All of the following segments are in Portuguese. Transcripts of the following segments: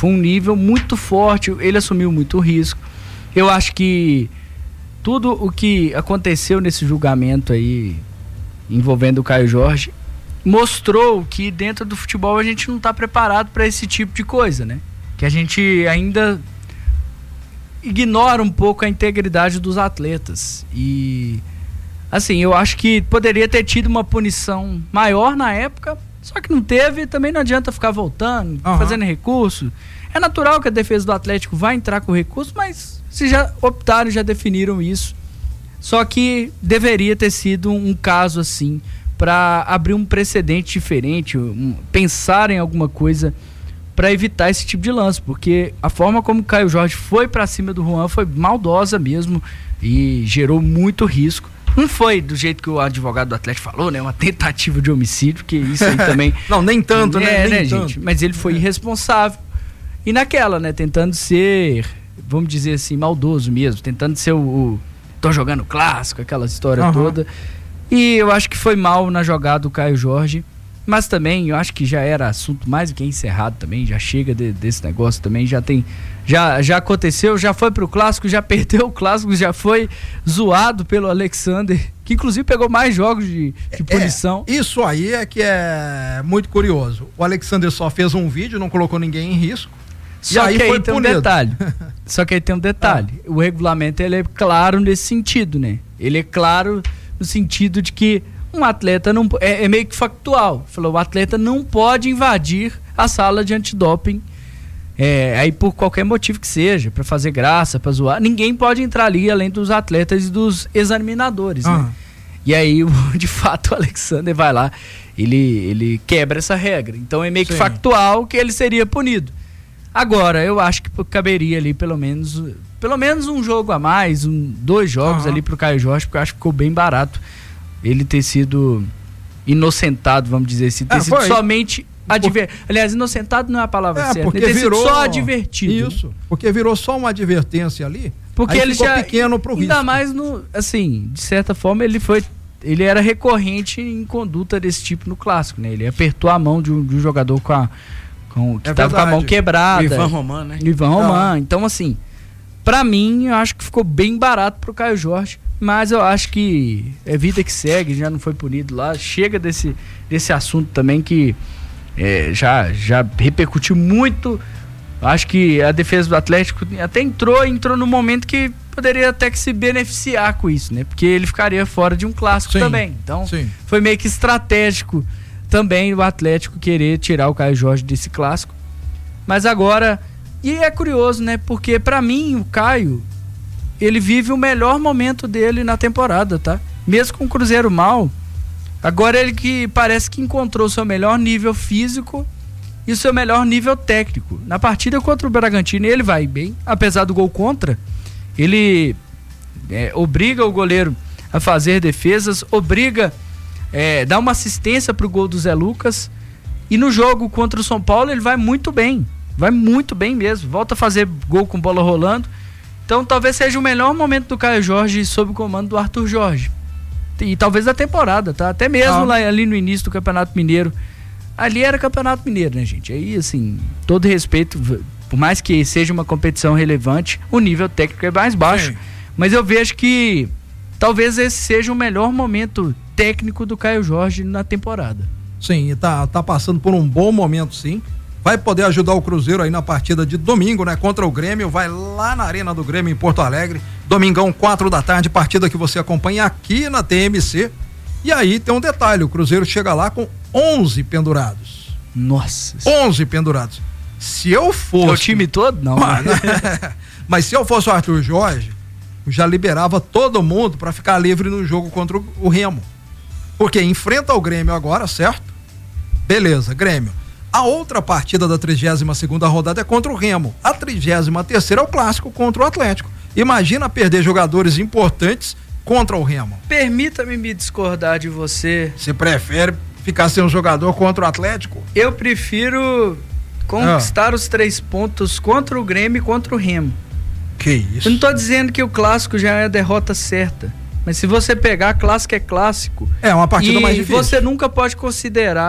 Foi um nível muito forte, ele assumiu muito risco. Eu acho que tudo o que aconteceu nesse julgamento aí, envolvendo o Caio Jorge, mostrou que dentro do futebol a gente não está preparado para esse tipo de coisa, né? Que a gente ainda ignora um pouco a integridade dos atletas. E, assim, eu acho que poderia ter tido uma punição maior na época, só que não teve. Também não adianta ficar voltando, fazendo recurso. É natural que a defesa do Atlético vai entrar com recurso, mas se já optaram, já definiram isso. Só que deveria ter sido um caso assim, para abrir um precedente diferente, pensar em alguma coisa para evitar esse tipo de lance, porque a forma como o Caio Jorge foi para cima do Juan foi maldosa mesmo e gerou muito risco. Não foi do jeito que o advogado do Atlético falou, né? Uma tentativa de homicídio, que isso aí também... Não, nem tanto, né? Nem tanto. Gente? Mas ele foi irresponsável. E naquela, né? Tentando ser, vamos dizer assim, maldoso mesmo, tentando ser tô jogando clássico, aquela história toda. E eu acho que foi mal na jogada do Caio Jorge, mas também eu acho que já era assunto mais do que encerrado também, já chega desse negócio também, já aconteceu, já foi pro clássico, já perdeu o clássico, já foi zoado pelo Alexander, que inclusive pegou mais jogos de punição. Isso aí é que é muito curioso. O Alexander só fez um vídeo, não colocou ninguém em risco. Só que aí tem um detalhe. Só que aí tem um detalhe. O regulamento, ele é claro nesse sentido, né? Ele é claro no sentido de que um atleta não é meio que factual. Falou, o atleta não pode invadir a sala de antidoping, aí por qualquer motivo que seja, para fazer graça, para zoar. Ninguém pode entrar ali além dos atletas e dos examinadores, né? E aí, de fato, o Alexander vai lá, ele quebra essa regra. Então é meio que factual que ele seria punido. Agora, eu acho que caberia ali pelo menos um jogo a mais, 2 jogos ali pro Caio Jorge, porque eu acho que ficou bem barato ele ter sido inocentado, vamos dizer assim, ter sido somente aliás, inocentado não é a palavra certa, porque ele ter virou sido só advertido. Isso, porque virou só uma advertência ali, porque aí ele ficou já pequeno pro risco. Ainda mais assim, de certa forma ele era recorrente em conduta desse tipo no clássico, né? Ele apertou a mão de um jogador que tava com a mão quebrada. O Ivan Roman, né? Ivan Roman. Então, assim, pra mim, eu acho que ficou bem barato pro Caio Jorge, mas eu acho que é vida que segue, já não foi punido lá. Chega desse assunto também que já repercutiu muito. Acho que a defesa do Atlético até entrou no momento que poderia até que se beneficiar com isso, né? Porque ele ficaria fora de um clássico também. Então, foi meio que estratégico também o Atlético querer tirar o Caio Jorge desse clássico. Mas agora, e é curioso, né? Porque pra mim o Caio, ele vive o melhor momento dele na temporada, tá? Mesmo com o Cruzeiro mal, agora ele que parece que encontrou o seu melhor nível físico e o seu melhor nível técnico. Na partida contra o Bragantino ele vai bem, apesar do gol contra, ele obriga o goleiro a fazer defesas, dá uma assistência pro gol do Zé Lucas, e no jogo contra o São Paulo ele vai muito bem mesmo, volta a fazer gol com bola rolando. Então talvez seja o melhor momento do Caio Jorge sob o comando do Arthur Jorge, e talvez da temporada, tá? Até mesmo lá ali no início do Campeonato Mineiro, ali era Campeonato Mineiro, né, gente? Aí, assim, todo respeito, por mais que seja uma competição relevante, o nível técnico é mais baixo. Mas eu vejo que talvez esse seja o melhor momento técnico do Caio Jorge na temporada. Sim, tá passando por um bom momento, sim. Vai poder ajudar o Cruzeiro aí na partida de domingo, né? Contra o Grêmio, vai lá na Arena do Grêmio em Porto Alegre, domingão 4 da tarde, partida que você acompanha aqui na TMC. E aí tem um detalhe, o Cruzeiro chega lá com 11 pendurados. Nossa. 11 pendurados. Se eu fosse... O time todo? Não. Mas se eu fosse o Arthur Jorge, eu já liberava todo mundo para ficar livre no jogo contra o Remo. Porque enfrenta o Grêmio agora, certo? Beleza, Grêmio. A outra partida da 32ª rodada é contra o Remo. A 33ª é o clássico contra o Atlético. Imagina perder jogadores importantes contra o Remo. Permita-me me discordar de você. Você prefere ficar sem um jogador contra o Atlético? Eu prefiro conquistar os 3 pontos contra o Grêmio e contra o Remo. Que isso? Eu não tô dizendo que o clássico já é a derrota certa, mas se você pegar, clássico é clássico. É uma partida mais difícil. E você nunca pode considerar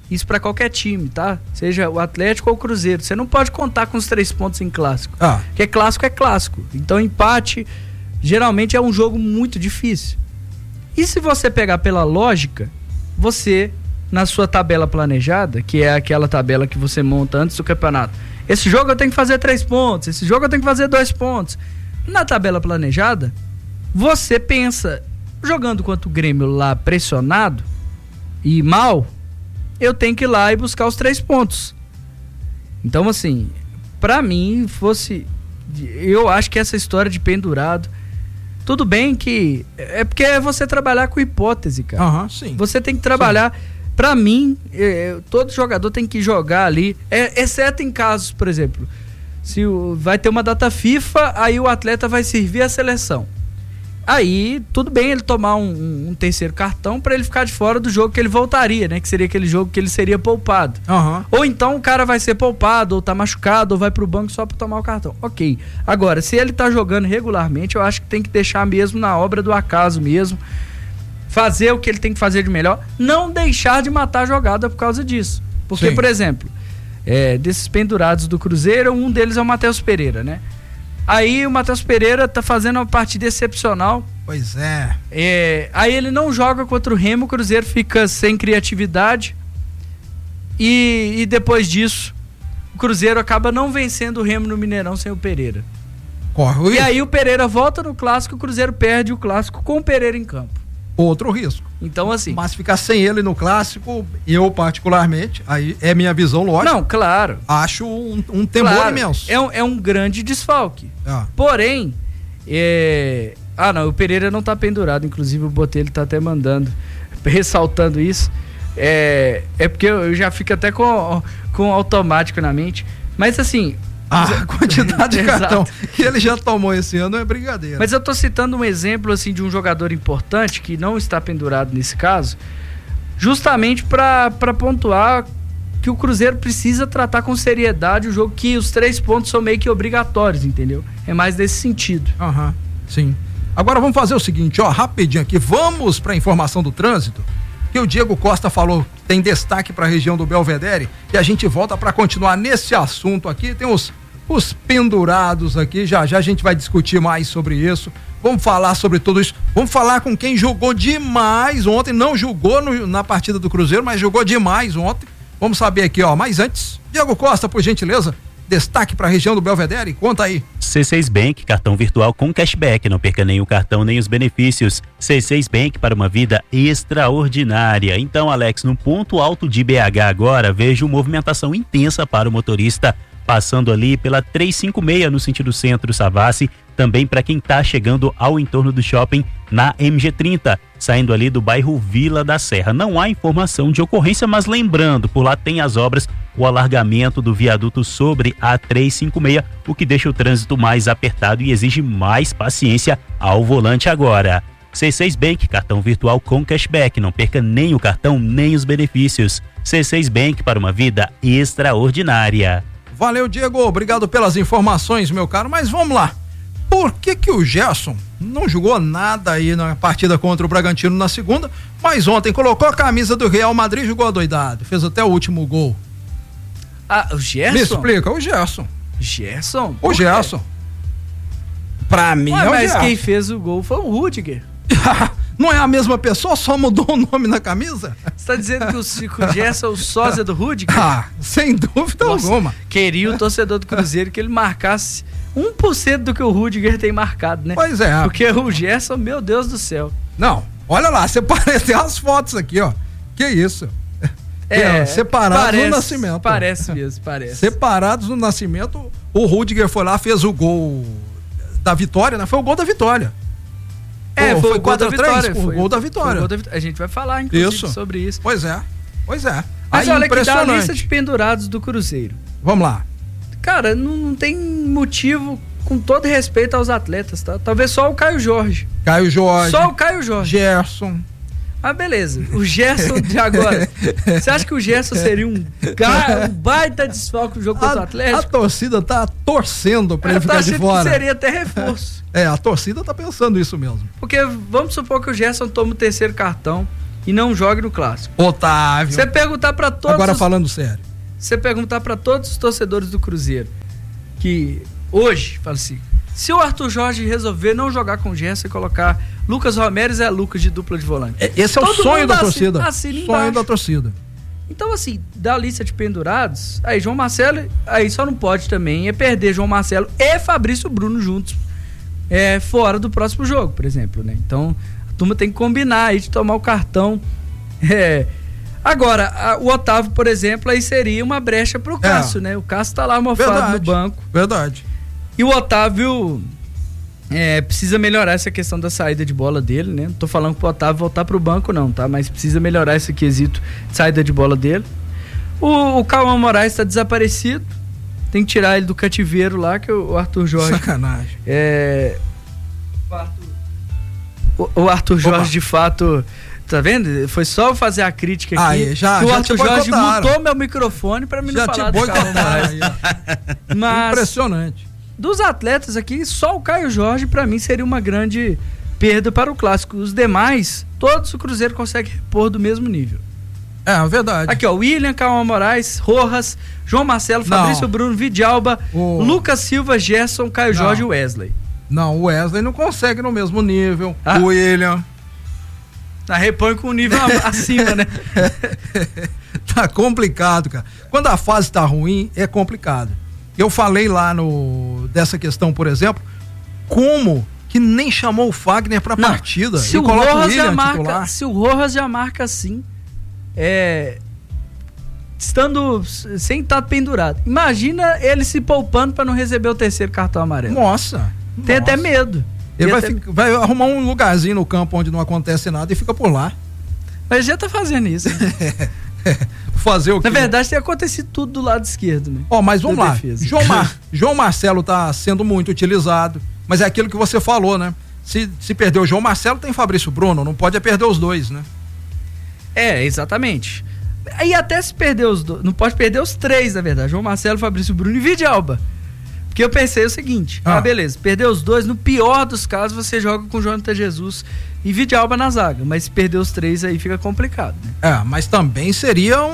Isso para qualquer time, tá? Seja o Atlético ou o Cruzeiro. Você não pode contar com os 3 pontos em clássico. Porque clássico é clássico. Então empate geralmente é um jogo muito difícil. E se você pegar pela lógica, você, na sua tabela planejada, que é aquela tabela que você monta antes do campeonato, esse jogo eu tenho que fazer 3 pontos, esse jogo eu tenho que fazer 2 pontos. Na tabela planejada, você pensa, jogando contra o Grêmio lá pressionado e mal, eu tenho que ir lá e buscar os 3 pontos. Então, assim, pra mim, eu acho que essa história de pendurado, tudo bem que é porque é você trabalhar com hipótese, cara. Sim. Você tem que trabalhar. Pra mim, todo jogador tem que jogar ali, exceto em casos, por exemplo, se vai ter uma data FIFA, aí o atleta vai servir a seleção. Aí, tudo bem ele tomar um terceiro cartão pra ele ficar de fora do jogo que ele voltaria, né? Que seria aquele jogo que ele seria poupado. Ou então o cara vai ser poupado, ou tá machucado, ou vai pro banco só pra tomar o cartão. Ok. Agora, se ele tá jogando regularmente, eu acho que tem que deixar mesmo na obra do acaso mesmo. Fazer o que ele tem que fazer de melhor. Não deixar de matar a jogada por causa disso. Porque, por exemplo, desses pendurados do Cruzeiro, um deles é o Matheus Pereira, né? Aí o Matheus Pereira tá fazendo uma partida excepcional. Pois é. Aí ele não joga contra o Remo, o Cruzeiro fica sem criatividade. E depois disso, o Cruzeiro acaba não vencendo o Remo no Mineirão sem o Pereira. Corre. E aí o Pereira volta no clássico, o Cruzeiro perde o clássico com o Pereira em campo. Outro risco. Então, assim... Mas ficar sem ele no clássico, eu particularmente, aí é minha visão lógica. Não, claro. Acho um temor imenso. É um grande desfalque. Porém, o Pereira não tá pendurado, inclusive o Botelho tá até mandando, ressaltando isso. É porque eu já fico até com automático na mente. Mas assim... A quantidade de cartão que ele já tomou esse ano é brincadeira. Mas eu tô citando um exemplo assim de um jogador importante que não está pendurado nesse caso, justamente para pontuar que o Cruzeiro precisa tratar com seriedade o jogo, que os 3 pontos são meio que obrigatórios, entendeu? É mais desse sentido. Sim. Agora vamos fazer o seguinte, rapidinho aqui, vamos para a informação do trânsito, que o Diego Costa falou que tem destaque para a região do Belvedere, e a gente volta para continuar nesse assunto aqui. Tem os pendurados aqui, já a gente vai discutir mais sobre isso, vamos falar sobre tudo isso, vamos falar com quem jogou demais ontem, não jogou na partida do Cruzeiro, mas jogou demais ontem, vamos saber aqui, mas antes, Diego Costa, por gentileza, destaque para a região do Belvedere, conta aí. C6 Bank, cartão virtual com cashback, não perca nem o cartão nem os benefícios. C6 Bank para uma vida extraordinária. Então, Alex, no ponto alto de BH agora, vejo movimentação intensa para o motorista, passando ali pela 356 no sentido centro Savassi, também para quem está chegando ao entorno do shopping na MG30, saindo ali do bairro Vila da Serra. Não há informação de ocorrência, mas lembrando, por lá tem as obras, o alargamento do viaduto sobre a 356, o que deixa o trânsito mais apertado e exige mais paciência ao volante agora. C6 Bank, cartão virtual com cashback, não perca nem o cartão nem os benefícios. C6 Bank para uma vida extraordinária. Valeu, Diego, obrigado pelas informações, meu caro, mas vamos lá. Por que o Gerson não jogou nada aí na partida contra o Bragantino na segunda, mas ontem colocou a camisa do Real Madrid e jogou adoidado, fez até o último gol? O Gerson? Me explica, o Gerson. Gerson? O Gerson. Pra mim é o mas Gerson. Quem fez o gol foi o Rudiger. Não é a mesma pessoa, só mudou o nome na camisa? Você tá dizendo que o Gerson é o sósia do Rudiger? Sem dúvida alguma. Queria o torcedor do Cruzeiro que ele marcasse 1% do que o Rudiger tem marcado, né? Pois é. Porque o Gerson, meu Deus do céu. Não, olha lá, você parece as fotos aqui, Que isso? Separados no nascimento. Parece mesmo, parece. Separados no nascimento, o Rudiger foi lá, fez o gol da vitória, né? Foi o gol da vitória. Foi o gol da vitória. Foi o gol da vitória. A gente vai falar, inclusive, sobre isso. Pois é. Mas olha que dá a lista de pendurados do Cruzeiro. Vamos lá. Cara, não tem motivo, com todo respeito aos atletas, tá? Talvez só o Caio Jorge. Só o Caio Jorge. Gerson. Beleza. O Gerson de agora. Você acha que o Gerson seria um baita desfalque no jogo contra o Atlético? A torcida tá torcendo pra ele ficar de fora. Que seria até reforço. A torcida tá pensando isso mesmo. Porque vamos supor que o Gerson toma o terceiro cartão e não jogue no Clássico. Otávio. Você perguntar pra todos... Agora falando sério. Você perguntar pra todos os torcedores do Cruzeiro, que hoje, fala assim, se o Arthur Jorge resolver não jogar com o Gerson e colocar Lucas Romero e Zé Lucas de dupla de volante. Esse é o sonho da torcida. Sonho da torcida. Então, assim, da lista de pendurados, aí João Marcelo, aí só não pode também é perder João Marcelo e Fabrício Bruno juntos fora do próximo jogo, por exemplo, né? Então, a turma tem que combinar aí de tomar o cartão. Agora, o Otávio, por exemplo, aí seria uma brecha pro Cássio, né? O Cássio tá lá mofado no banco. Verdade. E o Otávio precisa melhorar essa questão da saída de bola dele, né? Não tô falando pro Otávio voltar pro banco não, tá? Mas precisa melhorar esse quesito de saída de bola dele. O Cauã Moraes tá desaparecido. Tem que tirar ele do cativeiro lá, que o Arthur Jorge... Sacanagem. O Arthur Jorge, de fato... Tá vendo? Foi só fazer a crítica aqui. Já, o Arthur Jorge mutou meu microfone pra mim não falar do Cauã Moraes. Mas, impressionante. Dos atletas aqui, só o Caio Jorge, pra mim, seria uma grande perda para o Clássico. Os demais, todos o Cruzeiro consegue repor do mesmo nível. É verdade. Aqui, ó, William, Cauã Moraes, Rojas, João Marcelo, Fabrício Bruno, Vidalba, Lucas Silva, Gerson, Caio Jorge e Wesley. Não, o Wesley não consegue no mesmo nível. O William... repõe com um nível acima, né? Tá complicado, cara. Quando a fase tá ruim, é complicado. Eu falei lá dessa questão, por exemplo, como que nem chamou o Fagner pra partida. Se o Rojas já marca assim, estando sem estar pendurado. Imagina ele se poupando pra não receber o terceiro cartão amarelo. Nossa. Tem até medo. Ele vai arrumar um lugarzinho no campo onde não acontece nada e fica por lá. Mas já tá fazendo isso. Fazer o quê? Na verdade, tem acontecido tudo do lado esquerdo, né? Mas vamos lá. João Marcelo tá sendo muito utilizado, mas é aquilo que você falou, né? Se perder o João Marcelo, tem Fabrício Bruno, não pode perder os dois, né? Exatamente. Aí até se perder os dois, não pode perder os três, na verdade. João Marcelo, Fabrício Bruno e Vidalba. Porque eu pensei o seguinte, beleza, perder os dois, no pior dos casos você joga com o Jonathan Jesus e Vidalba na zaga, mas se perder os três aí fica complicado, né? Mas também seria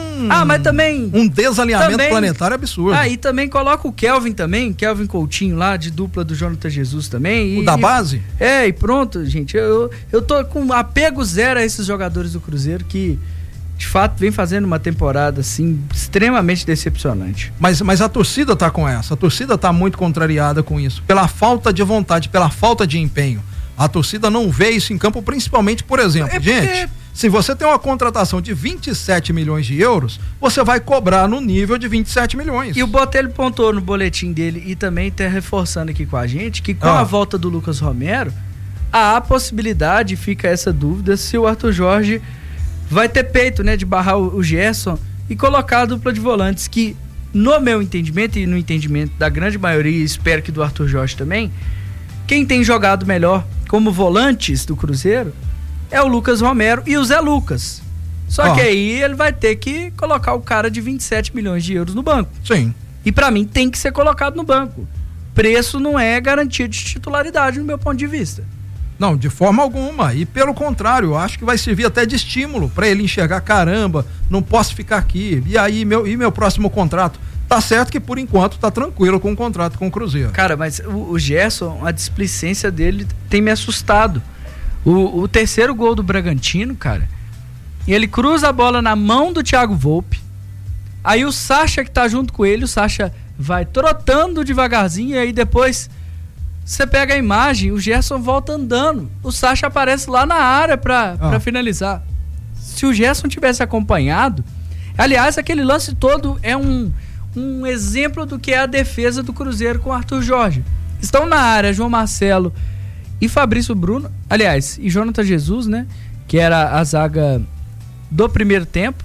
um desalinhamento planetário absurdo. E também coloca o Kelvin Coutinho lá, de dupla do Jonathan Jesus também. Da base? E pronto, gente, eu tô com apego zero a esses jogadores do Cruzeiro que... de fato, vem fazendo uma temporada, assim, extremamente decepcionante. Mas a torcida tá com essa. A torcida tá muito contrariada com isso. Pela falta de vontade, pela falta de empenho. A torcida não vê isso em campo, principalmente, por exemplo. Gente, se você tem uma contratação de 27 milhões de euros, você vai cobrar no nível de 27 milhões. E o Botelho pontuou no boletim dele e também tá reforçando aqui com a gente que com a volta do Lucas Romero, há a possibilidade, fica essa dúvida, se o Arthur Jorge vai ter peito, né, de barrar o Gerson e colocar a dupla de volantes que, no meu entendimento e no entendimento da grande maioria, espero que do Arthur Jorge também, quem tem jogado melhor como volantes do Cruzeiro é o Lucas Romero e o Zé Lucas. Só que aí ele vai ter que colocar o cara de 27 milhões de euros no banco. Sim. E pra mim tem que ser colocado no banco. Preço não é garantia de titularidade no meu ponto de vista. Não, de forma alguma. E pelo contrário, eu acho que vai servir até de estímulo para ele enxergar, caramba, não posso ficar aqui. E aí, meu próximo contrato? Tá certo que por enquanto tá tranquilo com o contrato com o Cruzeiro. Cara, mas o Gerson, a displicência dele tem me assustado. O terceiro gol do Bragantino, cara, ele cruza a bola na mão do Thiago Volpe. Aí o Sacha que tá junto com ele, o Sacha vai trotando devagarzinho e aí depois... Você pega a imagem, o Gerson volta andando. O Sacha aparece lá na área pra finalizar. Se o Gerson tivesse acompanhado... Aliás, aquele lance todo é um exemplo do que é a defesa do Cruzeiro com o Arthur Jorge. Estão na área João Marcelo e Fabrício Bruno. Aliás, e Jonathan Jesus, né? Que era a zaga do primeiro tempo.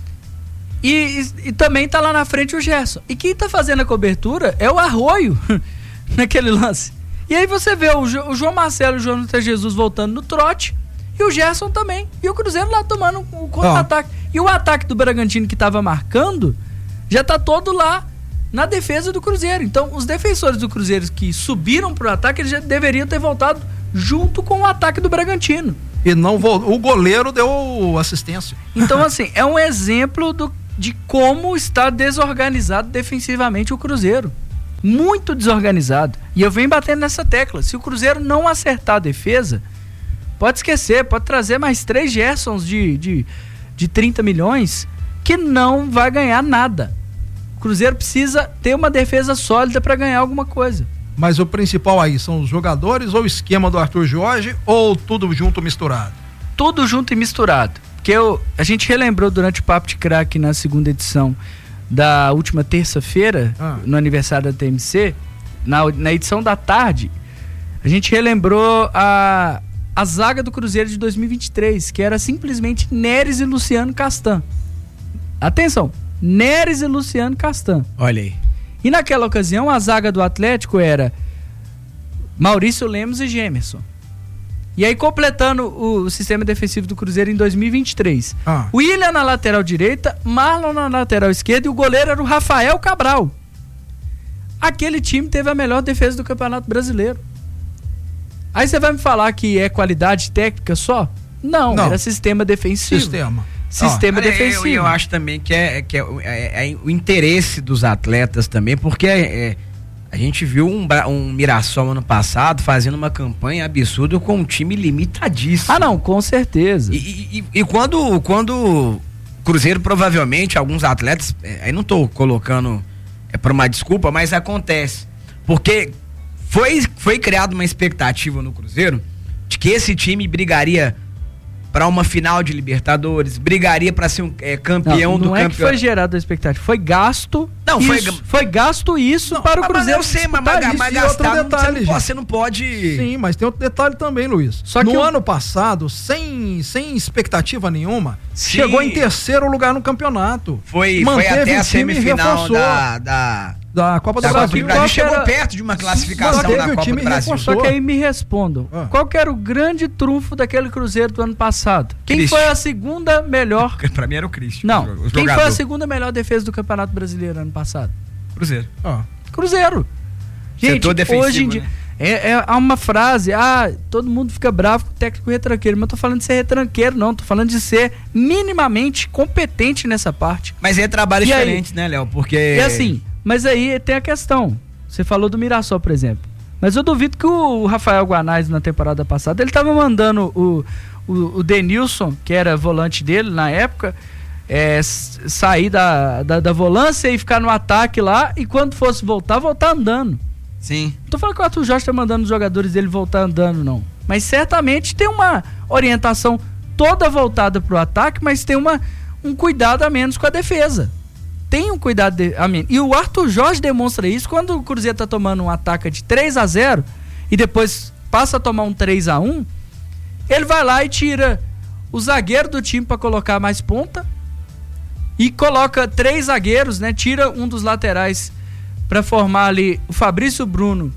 E também tá lá na frente o Gerson. E quem tá fazendo a cobertura é o Arroio naquele lance. E aí você vê o João Marcelo e o Jonathan Jesus voltando no trote e o Gerson também. E o Cruzeiro lá tomando um contra-ataque. E o ataque do Bragantino que estava marcando já tá todo lá na defesa do Cruzeiro. Então, os defensores do Cruzeiro que subiram pro ataque, eles já deveriam ter voltado junto com o ataque do Bragantino. E não o goleiro deu assistência. Então, assim, é um exemplo de como está desorganizado defensivamente o Cruzeiro. Muito desorganizado. E eu venho batendo nessa tecla. Se o Cruzeiro não acertar a defesa, pode esquecer, pode trazer mais 3 Gersons de 30 milhões que não vai ganhar nada. O Cruzeiro precisa ter uma defesa sólida para ganhar alguma coisa. Mas o principal aí são os jogadores ou o esquema do Arthur Jorge ou tudo junto misturado? Tudo junto e misturado. Porque a gente relembrou durante o Papo de Craque na segunda edição da última terça-feira, no aniversário da TMC, na edição da tarde, a gente relembrou a zaga do Cruzeiro de 2023, que era simplesmente Neres e Luciano Castan. Atenção, Neres e Luciano Castan. Olha aí. E naquela ocasião a zaga do Atlético era Maurício Lemos e Gemerson. E aí completando o sistema defensivo do Cruzeiro em 2023. William na lateral direita, Marlon na lateral esquerda e o goleiro era o Rafael Cabral. Aquele time teve a melhor defesa do Campeonato Brasileiro. Aí você vai me falar que é qualidade técnica só? Não. Era sistema defensivo. Sistema defensivo. Eu acho também que é o interesse dos atletas também, porque a gente viu um Mirassol ano passado fazendo uma campanha absurda com um time limitadíssimo. Não, com certeza. E quando o Cruzeiro, provavelmente, alguns atletas, aí não tô colocando por uma desculpa, mas acontece. Porque foi criada uma expectativa no Cruzeiro de que esse time brigaria para uma final de Libertadores, brigaria para ser campeão do campeonato. Não é que foi gerado a expectativa, foi gasto. Foi gasto isso para o Cruzeiro. Eu sei, mas gastar detalhe, você não pode. Sim, mas tem outro detalhe também, Luiz. Só no ano passado, sem expectativa nenhuma, chegou em terceiro lugar no campeonato. Foi até a semifinal da Copa do Brasil. Chegou perto de uma classificação na Copa do Brasil. Só que aí me respondam, qual que era o grande trunfo daquele Cruzeiro do ano passado? Quem foi a segunda melhor... Pra mim era o Cristian. Não, quem foi a segunda melhor defesa do Campeonato Brasileiro ano passado? Cruzeiro. Cruzeiro. Gente, hoje em dia... Há uma frase, todo mundo fica bravo com o técnico retranqueiro, mas eu tô falando de ser retranqueiro, não, tô falando de ser minimamente competente nessa parte. Mas é trabalho diferente, né, Léo? Porque... É assim... Mas aí tem a questão. Você falou do Mirassol, por exemplo. Mas eu duvido que o Rafael Guanais, na temporada passada, ele tava mandando o Denilson, que era volante dele na época, sair da volância e ficar no ataque lá, e quando fosse voltar andando. Sim. Não tô falando que o Arthur Jorge tá mandando os jogadores dele voltar andando, não. Mas certamente tem uma orientação toda voltada pro ataque, mas tem um cuidado a menos com a defesa. Tem um cuidado a menos. E o Arthur Jorge demonstra isso quando o Cruzeiro tá tomando um ataque de 3-0 e depois passa a tomar um 3-1, ele vai lá e tira o zagueiro do time para colocar mais ponta e coloca 3 zagueiros, né? Tira um dos laterais para formar ali o Fabrício Bruno,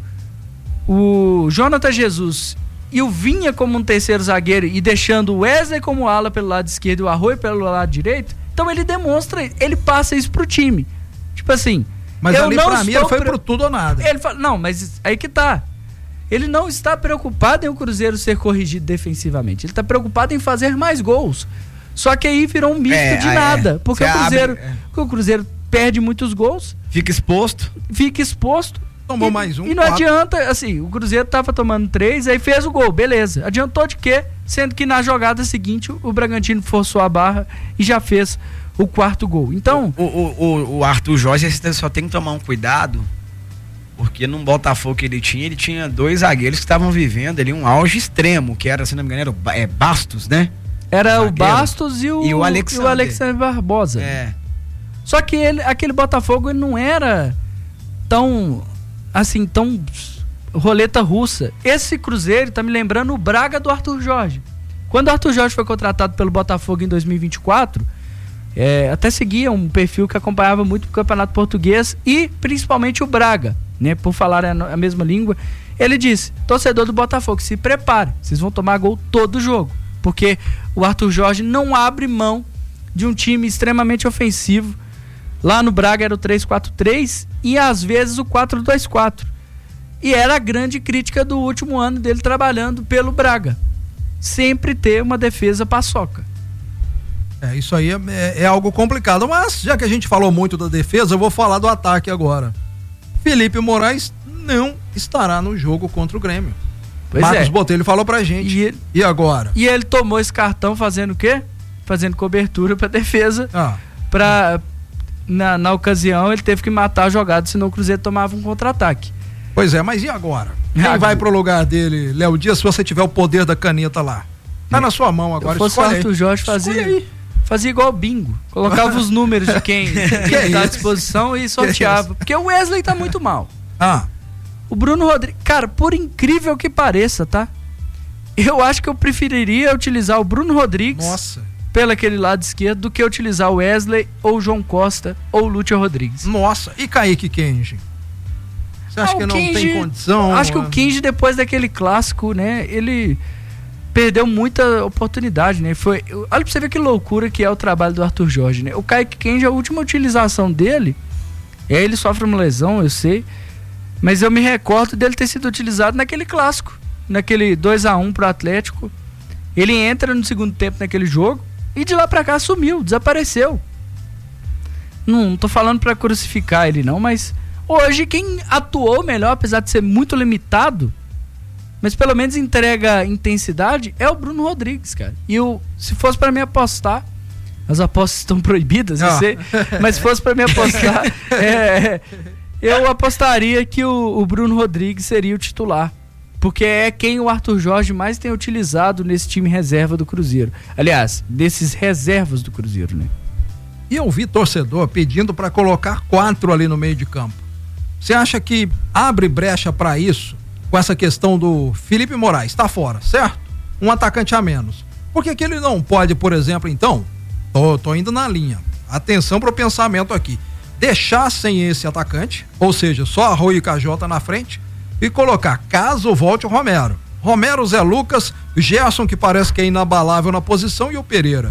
o Jonathan Jesus e o Vinha como um terceiro zagueiro e deixando o Wesley como ala pelo lado esquerdo e o Arroio pelo lado direito. Então ele demonstra, ele passa isso pro time. Tipo assim... Mas ali pra mim ele foi pro tudo ou nada. Ele fala, não, mas aí que tá. Ele não está preocupado em o Cruzeiro ser corrigido defensivamente. Ele está preocupado em fazer mais gols. Só que aí virou um misto de nada. Porque o Cruzeiro perde muitos gols. Fica exposto. Tomou mais um. E não adianta, assim, o Cruzeiro tava tomando 3, aí fez o gol, beleza. Adiantou de quê? Sendo que na jogada seguinte o Bragantino forçou a barra e já fez o 4º gol. Então... O Arthur Jorge só tem que tomar um cuidado, porque no Botafogo que ele tinha 2 zagueiros que estavam vivendo ali um auge extremo, que era, se não me engano, era Bastos, né? Era o Bastos e o Alexandre Barbosa. Só que aquele Botafogo ele não era tão roleta russa. Esse Cruzeiro tá me lembrando o Braga do Arthur Jorge. Quando o Arthur Jorge foi contratado pelo Botafogo em 2024, até seguia um perfil que acompanhava muito o Campeonato Português e principalmente o Braga, né? Por falar a mesma língua, ele disse: torcedor do Botafogo, se prepare, vocês vão tomar gol todo jogo, porque o Arthur Jorge não abre mão de um time extremamente ofensivo. Lá no Braga era o 3-4-3 e às vezes o 4-2-4. E era a grande crítica do último ano dele trabalhando pelo Braga. sempre ter uma defesa paçoca. Isso aí é algo complicado, mas já que a gente falou muito da defesa, eu vou falar do ataque agora. Felipe Moraes não estará no jogo contra o Grêmio. Marcos Botelho falou pra gente. E agora? E ele tomou esse cartão fazendo o quê? Fazendo cobertura pra defesa. Na ocasião ele teve que matar a jogada, senão o Cruzeiro tomava um contra-ataque. Pois é, mas e agora? Quem vai pro lugar dele, Léo Dias, se você tiver o poder da caneta lá? Tá na sua mão agora, se o Arthur Jorge fazia igual bingo, colocava os números de quem tá à disposição e sorteava, porque o Wesley tá muito mal. O Bruno Rodrigues, cara, por incrível que pareça, tá? Eu acho que eu preferiria utilizar o Bruno Rodrigues pelo aquele lado esquerdo do que utilizar o Wesley ou o João Costa ou o Lúcio Rodrigues. Nossa, e Kaique Kenji? Você acha que não tem condição? Acho que o Kenji, depois daquele clássico, né, ele perdeu muita oportunidade, né? Olha pra você ver que loucura que é o trabalho do Arthur Jorge, né? O Kaique Kenji, a última utilização dele, ele sofre uma lesão, eu sei, mas eu me recordo dele ter sido utilizado naquele clássico, naquele 2-1 pro Atlético. Ele entra no segundo tempo naquele jogo e de lá pra cá sumiu, desapareceu. Não tô falando pra crucificar ele não, mas hoje quem atuou melhor, apesar de ser muito limitado, mas pelo menos entrega intensidade, é o Bruno Rodrigues, cara. E se fosse pra mim apostar, as apostas estão proibidas, eu sei, mas se fosse pra mim apostar, eu apostaria que o Bruno Rodrigues seria o titular. Porque é quem o Arthur Jorge mais tem utilizado nesse time reserva do Cruzeiro. Aliás, desses reservas do Cruzeiro, né? E eu vi torcedor pedindo para colocar 4 ali no meio de campo. Você acha que abre brecha para isso com essa questão do Felipe Moraes? Tá fora, certo? Um atacante a menos. Por que ele não pode, por exemplo, então, tô indo na linha, atenção pro pensamento aqui, deixar sem esse atacante, ou seja, só Arroio e Cajota na frente, e colocar, caso volte o Romero, Zé Lucas, Gerson, que parece que é inabalável na posição, e o Pereira.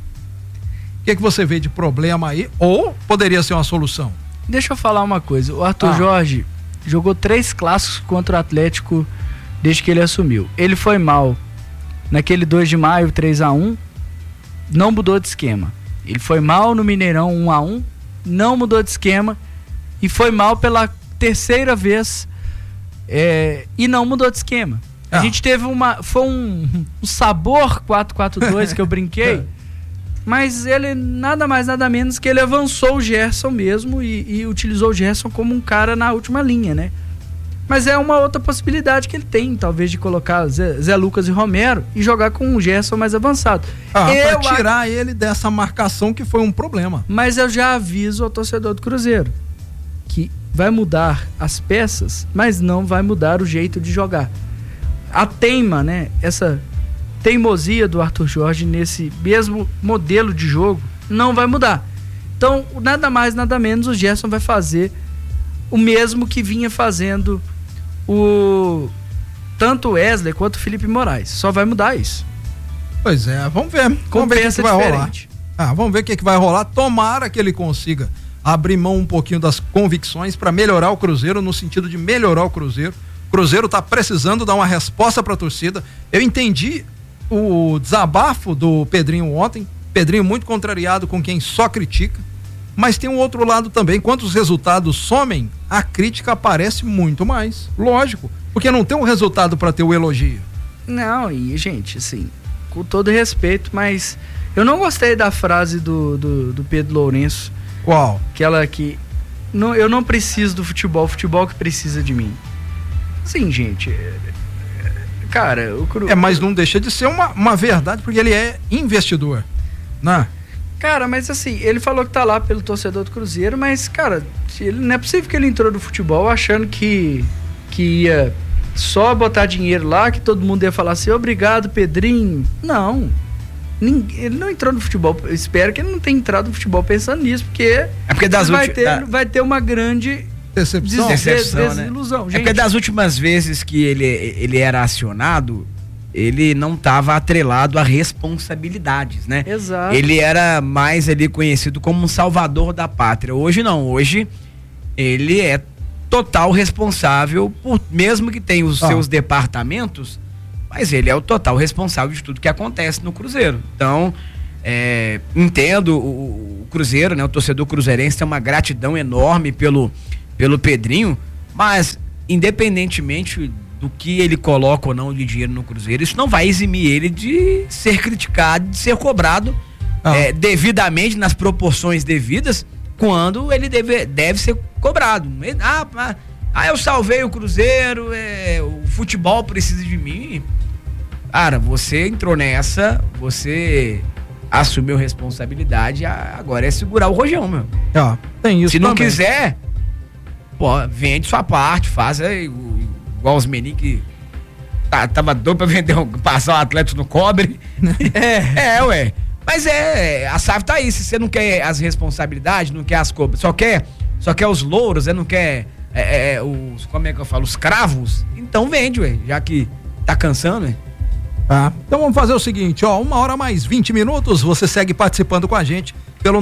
O que você vê de problema aí? Ou poderia ser uma solução? Deixa eu falar uma coisa. O Arthur Jorge jogou 3 clássicos contra o Atlético desde que ele assumiu. Ele foi mal naquele 2 de maio, 3-1, não mudou de esquema. Ele foi mal no Mineirão 1-1, não mudou de esquema, e foi mal pela 3ª vez e não mudou de esquema. A gente teve foi um sabor 4-4-2 que eu brinquei, mas ele nada mais nada menos que ele avançou o Gerson mesmo e utilizou o Gerson como um cara na última linha, né? Mas é uma outra possibilidade que ele tem, talvez, de colocar Zé Lucas e Romero e jogar com o Gerson mais avançado. Pra tirar ele dessa marcação que foi um problema. Mas eu já aviso ao torcedor do Cruzeiro que vai mudar as peças, mas não vai mudar o jeito de jogar. A teima, né? Essa teimosia do Arthur Jorge nesse mesmo modelo de jogo não vai mudar. Então, nada mais, nada menos, o Gerson vai fazer o mesmo que vinha fazendo tanto o Wesley quanto o Felipe Moraes. Só vai mudar isso. Pois é, vamos ver. Vamos ver o que vai rolar. Vamos ver o que vai rolar. Tomara que ele consiga abrir mão um pouquinho das convicções para melhorar o Cruzeiro, no sentido de melhorar o Cruzeiro. O Cruzeiro tá precisando dar uma resposta para a torcida. Eu entendi o desabafo do Pedrinho ontem. Pedrinho muito contrariado com quem só critica. Mas tem um outro lado também. Quando os resultados somem, a crítica aparece muito mais. Lógico, porque não tem um resultado para ter o elogio. Não, e gente, assim, com todo respeito, mas eu não gostei da frase do Pedro Lourenço. Qual? Aquela que eu não preciso do futebol, o futebol que precisa de mim. Sim, gente, cara, mas não deixa de ser uma verdade, porque ele é investidor, né? Cara, mas assim, ele falou que tá lá pelo torcedor do Cruzeiro, mas, cara, não é possível que ele entrou no futebol achando que ia só botar dinheiro lá, que todo mundo ia falar assim, obrigado, Pedrinho. Não. Ele não entrou no futebol. Eu espero que ele não tenha entrado no futebol pensando nisso, porque vai ter uma grande decepção, desilusão. Né? É porque das últimas vezes que ele era acionado, ele não estava atrelado a responsabilidades, né? Exato. Ele era mais ali conhecido como um salvador da pátria. Hoje não, hoje ele é total responsável por, mesmo que tenha os seus departamentos, mas ele é o total responsável de tudo que acontece no Cruzeiro. Então, entendo o Cruzeiro, né? O torcedor cruzeirense tem uma gratidão enorme pelo Pedrinho, mas independentemente do que ele coloca ou não de dinheiro no Cruzeiro, isso não vai eximir ele de ser criticado, de ser cobrado devidamente, nas proporções devidas, quando ele deve ser cobrado. Eu salvei o Cruzeiro, o futebol precisa de mim. Cara, você entrou nessa, você assumiu responsabilidade, agora é segurar o rojão, meu. Tem isso. Se não quiser, vende sua parte, faz igual os meninos que tava doido pra vender, passar o Atlético no cobre. Ué. Mas a SAF tá aí, se você não quer as responsabilidades, não quer as cobras, só quer os louros, não quer como é que eu falo, os cravos, então vende, ué, já que tá cansando, ué. Então vamos fazer o seguinte, 1h mais 20, você segue participando com a gente pelo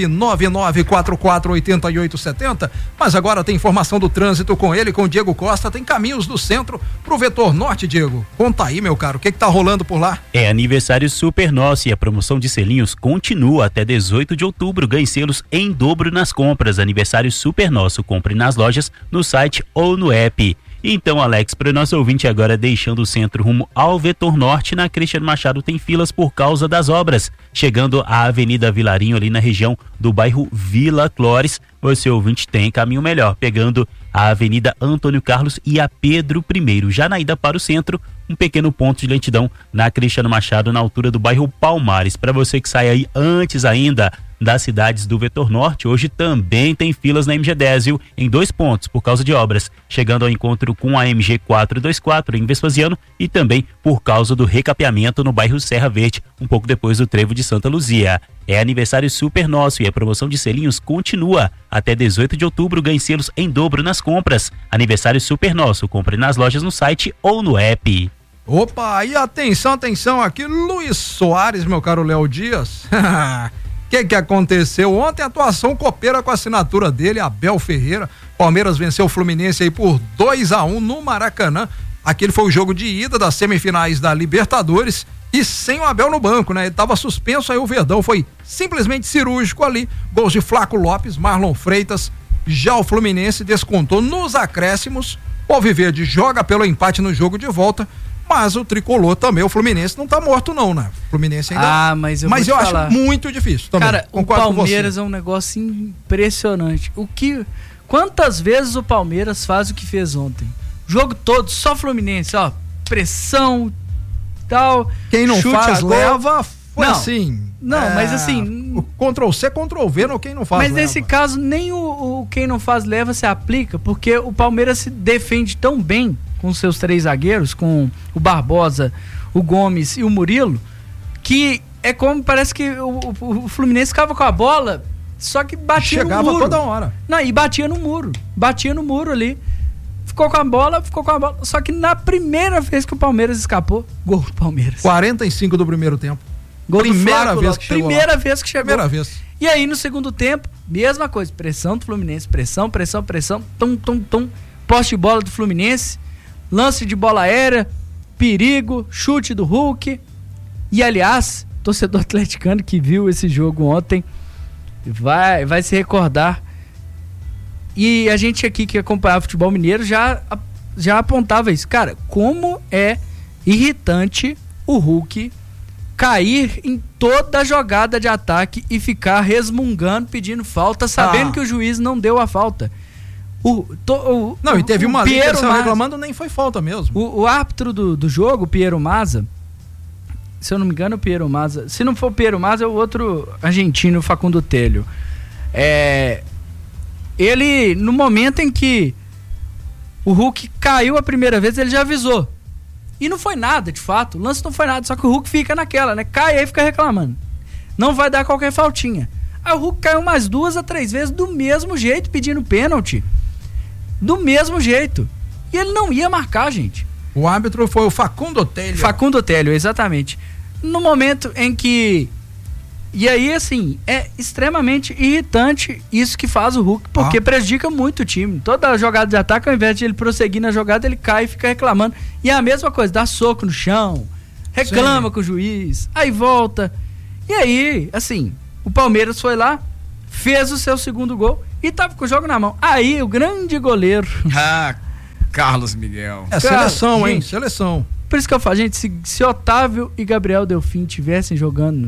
999448870, mas agora tem informação do trânsito com ele, com o Diego Costa. Tem Caminhos do Centro pro Vetor Norte, Diego. Conta aí, meu caro, o que tá rolando por lá? É aniversário super nosso e a promoção de selinhos continua até 18 de outubro. Ganhe selos em dobro nas compras. Aniversário super nosso, compre nas lojas, no site ou no app. Então, Alex, para o nosso ouvinte agora, deixando o centro rumo ao Vetor Norte, na Cristiano Machado tem filas por causa das obras. Chegando à Avenida Vilarinho, ali na região do bairro Vila Clores, você ouvinte tem caminho melhor, pegando a Avenida Antônio Carlos e a Pedro I. Já na ida para o centro, um pequeno ponto de lentidão na Cristiano Machado, na altura do bairro Palmares. Para você que sai aí antes ainda das cidades do Vetor Norte, hoje também tem filas na MG10, viu? Em 2 pontos, por causa de obras, chegando ao encontro com a MG 424 em Vespasiano e também por causa do recapeamento no bairro Serra Verde, um pouco depois do trevo de Santa Luzia. É aniversário super nosso e a promoção de selinhos continua até 18 de outubro. Ganhe selos em dobro nas compras. Aniversário super nosso, compre nas lojas, no site ou no app. Opa, e atenção aqui, Luiz Soares, meu caro Léo Dias. Que aconteceu ontem? Atuação copeira com a assinatura dele, Abel Ferreira. Palmeiras venceu o Fluminense aí por 2-1 no Maracanã. Aquele foi o jogo de ida das semifinais da Libertadores e sem o Abel no banco, né? Ele estava suspenso, aí o Verdão foi simplesmente cirúrgico ali. Gols de Flaco Lopes, Marlon Freitas. Já o Fluminense descontou nos acréscimos. O Alviverde joga pelo empate no jogo de volta. Mas o tricolor também, o Fluminense não tá morto não, né? O Fluminense ainda... mas eu acho muito difícil também. Cara, o Palmeiras é um negócio impressionante. Quantas vezes o Palmeiras faz o que fez ontem? O jogo todo, só Fluminense, pressão, tal. Quem não faz, leva, foi não, assim. Não, mas assim... Ctrl-C, Ctrl-V no quem não faz, mas leva. Nesse caso, nem o quem não faz leva se aplica, porque o Palmeiras se defende tão bem com seus 3 zagueiros, com o Barbosa, o Gomes e o Murilo, que é como parece que o Fluminense ficava com a bola, só que batia no muro. Chegava toda hora. Não, e batia no muro ali. Ficou com a bola, só que na primeira vez que o Palmeiras escapou, gol do Palmeiras. 45 do primeiro tempo. Gol primeira do Flaco, vez que chegou. Primeira vez que chegou. Primeira vez. E aí no segundo tempo, mesma coisa, pressão do Fluminense, pressão, tum, poste de bola do Fluminense, lance de bola aérea, perigo, chute do Hulk. E aliás, torcedor atleticano que viu esse jogo ontem vai se recordar. E a gente aqui que acompanhava o futebol mineiro já apontava isso. Cara, como é irritante o Hulk cair em toda a jogada de ataque e ficar resmungando, pedindo falta, sabendo que o juiz não deu a falta. E teve uma ali que eles reclamando, nem foi falta mesmo. O árbitro do jogo, o Piero Mazza, se eu não me engano, o Piero Mazza, se não for o Piero Mazza, é o outro argentino, Facundo Telho. Ele, no momento em que o Hulk caiu a primeira vez, ele já avisou. E não foi nada, de fato. O lance não foi nada, só que o Hulk fica naquela, né? Cai aí e fica reclamando. Não vai dar qualquer faltinha. Aí o Hulk caiu umas 2 a 3 vezes do mesmo jeito, pedindo pênalti. Do mesmo jeito. E ele não ia marcar, gente. O árbitro foi o Facundo Telho. Facundo Telho, exatamente. No momento em que E aí, assim, é extremamente irritante isso que faz o Hulk, porque prejudica muito o time. Toda jogada de ataque, ao invés de ele prosseguir na jogada, ele cai e fica reclamando. E é a mesma coisa, dá soco no chão, reclama com o juiz, aí volta. E aí, assim, o Palmeiras foi lá, fez o seu segundo gol e tava com o jogo na mão. Aí, o grande goleiro... Carlos Miguel. Seleção, hein? Gente, Seleção. Por isso que eu falo, gente, se Otávio e Gabriel Delfim tivessem jogando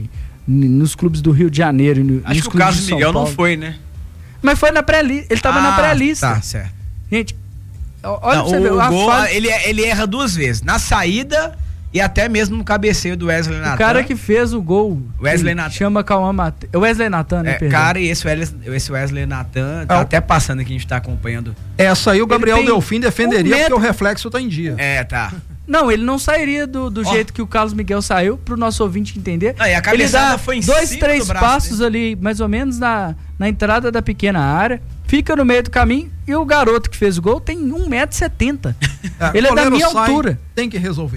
nos clubes do Rio de Janeiro... Acho que o Carlos Miguel não foi, né? Mas foi na pré-lista, ele tava na pré-lista. Tá, certo. Gente, olha não, pra você ver. O gol, ele erra 2 vezes, na saída e até mesmo no cabeceio do Wesley Natan. O cara que fez o gol, Wesley Natan. chama Cauã Mateus. Wesley Natan, né? Cara, e esse Wesley Natan tá até passando aqui, a gente tá acompanhando. Essa aí o Gabriel Delfim defenderia porque o reflexo tá em dia. Tá. Não, ele não sairia do jeito que o Carlos Miguel saiu, pro nosso ouvinte entender. Não, e a cabeçada foi em 2, 3 passos ali, mais ou menos na entrada da pequena área, fica no meio do caminho e o garoto que fez o gol tem 1,70 m. Ele é da minha altura. Tem que resolver.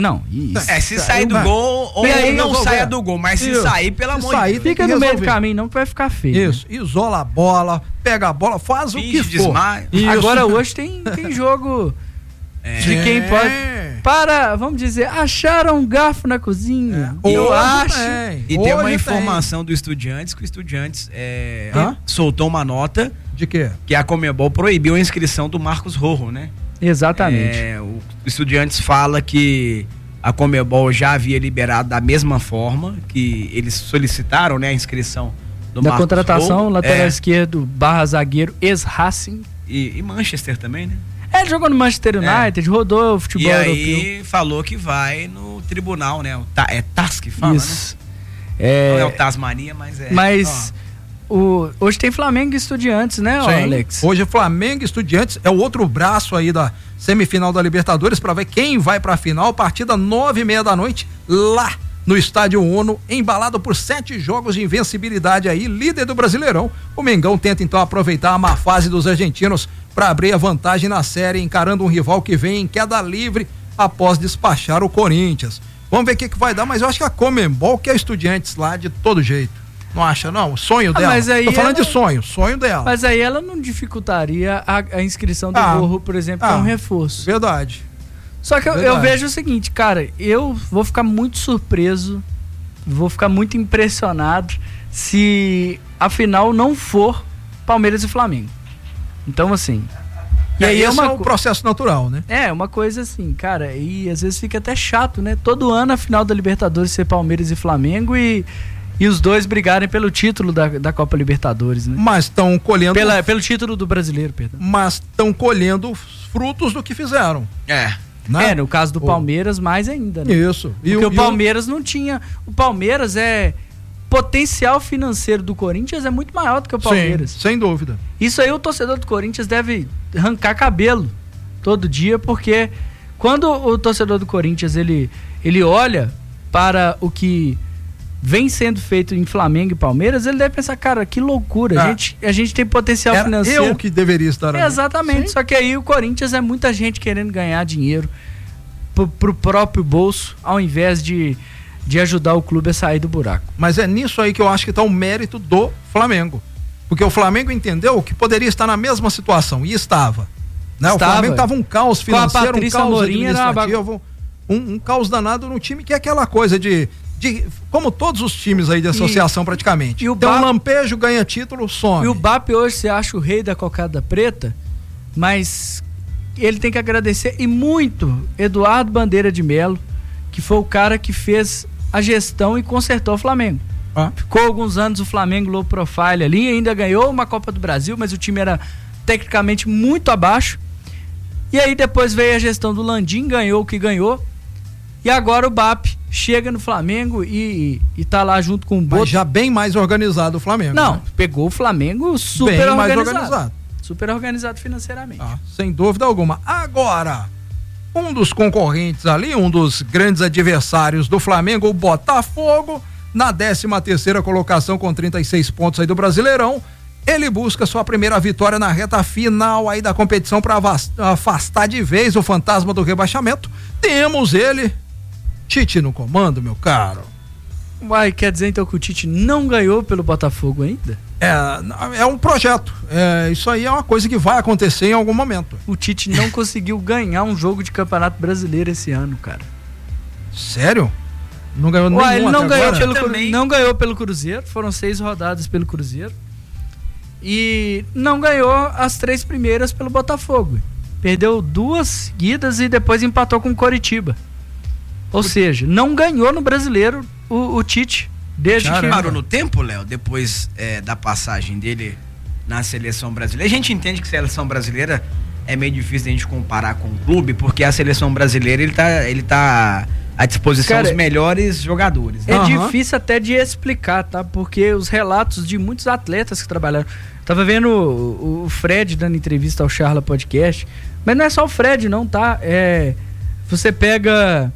Se sair do gol ou aí, não saia do gol, mas se sair, pelo amor de Deus. Fica no meio do caminho, não, que vai ficar feio. Isso, isola a bola, pega a bola, faz o que for. Desmaio. Agora hoje tem jogo de quem pode... vamos dizer, acharam um garfo na cozinha. Eu acho. E tem uma informação do Estudiantes, que o Estudiantes soltou uma nota. De quê? Que a Conmebol proibiu a inscrição do Marcos Rojo, né? Exatamente. O Estudiantes fala que a Conmebol já havia liberado da mesma forma que eles solicitaram, né, a inscrição do da Marcos contratação, Rojo, lateral esquerdo, /zagueiro, ex-Racing. E Manchester também, né? Ele jogou no Manchester United, rodou o futebol europeu. E aí falou que vai no tribunal, né? É TAS que fala, isso, né? Não é o Tasmania, mas é... Mas hoje tem Flamengo e Estudiantes, né, Alex? Hoje Flamengo e Estudiantes é o outro braço aí da semifinal da Libertadores para ver quem vai para a final, partida 9h30 da noite, lá no Estádio Uno, embalado por 7 jogos de invencibilidade aí, líder do Brasileirão. O Mengão tenta então aproveitar a má fase dos argentinos para abrir a vantagem na série, encarando um rival que vem em queda livre após despachar o Corinthians. Vamos ver o que vai dar, mas eu acho que a Conmebol quer Estudiantes lá de todo jeito. Não acha, não? O sonho dela. Mas aí tô falando de sonho dela. Mas aí ela não dificultaria a inscrição do Rojo, por exemplo, que é um reforço. Verdade. Só que eu vejo o seguinte, cara, eu vou ficar muito surpreso, vou ficar muito impressionado se a final não for Palmeiras e Flamengo. Então, assim... E aí é um processo natural, né? É, uma coisa assim, cara, e às vezes fica até chato, né? Todo ano a final da Libertadores ser Palmeiras e Flamengo e os dois brigarem pelo título da Copa Libertadores, né? Mas estão colhendo... Pelo título do brasileiro, perdão. Mas estão colhendo frutos do que fizeram. Né? No caso do Palmeiras, mais ainda, né? Isso. Porque o Palmeiras não tinha... O Palmeiras potencial financeiro do Corinthians é muito maior do que o Palmeiras. Sim, sem dúvida. Isso aí o torcedor do Corinthians deve arrancar cabelo todo dia, porque quando o torcedor do Corinthians ele olha para o que vem sendo feito em Flamengo e Palmeiras, ele deve pensar, cara, que loucura, a gente tem potencial financeiro. Eu que deveria estar ali. Exatamente, sim. Só que aí o Corinthians é muita gente querendo ganhar dinheiro pro próprio bolso, ao invés de ajudar o clube a sair do buraco. Mas é nisso aí que eu acho que está o mérito do Flamengo. Porque o Flamengo entendeu que poderia estar na mesma situação, e estava. Né? O Flamengo estava um caos financeiro, um caos administrativo, um caos danado no time, que é aquela coisa de como todos os times aí de associação praticamente. E o tem um lampejo, ganha título, some. E o BAP hoje você acha o rei da cocada preta, mas ele tem que agradecer e muito Eduardo Bandeira de Melo, que foi o cara que fez a gestão e consertou o Flamengo. Ficou alguns anos o Flamengo low profile ali, ainda ganhou uma Copa do Brasil, mas o time era tecnicamente muito abaixo. E aí depois veio a gestão do Landim, ganhou o que ganhou. E agora o BAP chega no Flamengo e tá lá junto com o Boto. Mas já bem mais organizado o Flamengo. Não, né? Pegou o Flamengo super bem organizado. Mais organizado. Super organizado financeiramente. Sem dúvida alguma. Agora, um dos concorrentes ali, um dos grandes adversários do Flamengo, o Botafogo, na 13ª colocação com 36 pontos aí do Brasileirão, ele busca sua primeira vitória na reta final aí da competição para afastar de vez o fantasma do rebaixamento. Temos ele, Tite no comando, meu caro. Uai, quer dizer então que o Tite não ganhou pelo Botafogo ainda? É um projeto. Isso aí é uma coisa que vai acontecer em algum momento. O Tite não conseguiu ganhar um jogo de Campeonato Brasileiro esse ano, cara. Sério? Não ganhou nenhum ele não agora? ganhou pelo Cruzeiro, foram 6 rodadas pelo Cruzeiro. E não ganhou as 3 primeiras pelo Botafogo. Perdeu 2 seguidas e depois empatou com o Coritiba. Ou seja, não ganhou no Brasileiro o Tite. Desde que parou no tempo, Léo, depois da passagem dele na seleção brasileira. A gente entende que a seleção brasileira é meio difícil a gente comparar com o clube, porque a seleção brasileira ele tá à disposição dos melhores jogadores. É difícil até de explicar, tá? Porque os relatos de muitos atletas que trabalharam. Tava vendo o Fred dando entrevista ao Charla Podcast, mas não é só o Fred, não, tá? Você pega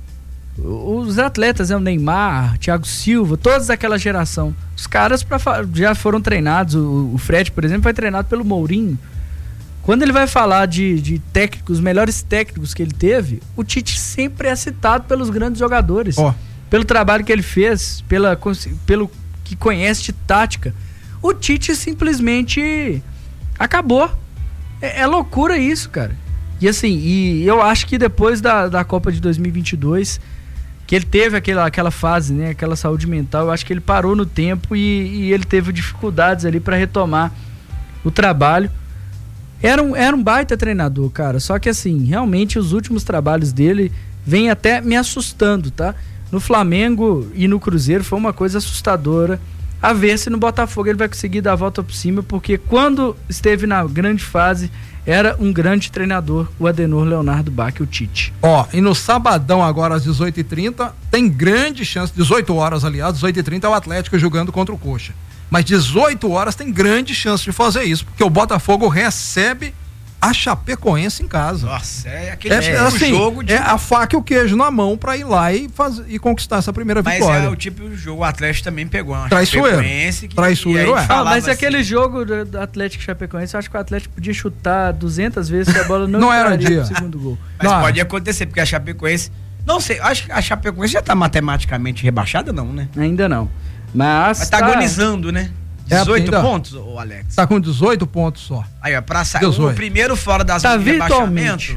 os atletas, o Neymar, Thiago Silva, toda aquela geração. Os caras já foram treinados. O Fred, por exemplo, foi treinado pelo Mourinho. Quando ele vai falar de técnicos, os melhores técnicos que ele teve, o Tite sempre é citado pelos grandes jogadores. Pelo trabalho que ele fez, pelo que conhece de tática. O Tite simplesmente acabou. É loucura isso, cara. E assim, eu acho que depois da Copa de 2022, que ele teve aquela fase, né, aquela saúde mental, eu acho que ele parou no tempo e ele teve dificuldades ali para retomar o trabalho. Era um baita treinador, cara. Só que assim, realmente os últimos trabalhos dele vêm até me assustando, tá? No Flamengo e no Cruzeiro foi uma coisa assustadora. A ver se no Botafogo ele vai conseguir dar a volta por cima, porque quando esteve na grande fase, era um grande treinador, o Adenor Leonardo Bach, o Tite. E no sabadão agora às 18h30, tem grande chance, 18 horas aliás, 18h30 é o Atlético jogando contra o Coxa. Mas 18 horas tem grande chance de fazer isso, porque o Botafogo recebe a Chapecoense em casa. Nossa, aquele jogo de... É a faca e o queijo na mão pra ir lá e conquistar essa primeira vitória. Mas é o tipo de jogo, o Atlético também pegou uma Chapecoense. Traiçoeiro, mas aquele assim, jogo do Atlético e Chapecoense, eu acho que o Atlético podia chutar 200 vezes que a bola não era dia. No segundo gol. Mas pode acontecer, porque a Chapecoense... Não sei, acho que a Chapecoense já tá matematicamente rebaixada, não, né? Ainda não. Mas tá agonizando, né? 18 pontos, ô Alex? Tá com 18 pontos só. Aí, ó, pra sair o primeiro fora da zona de rebaixamento,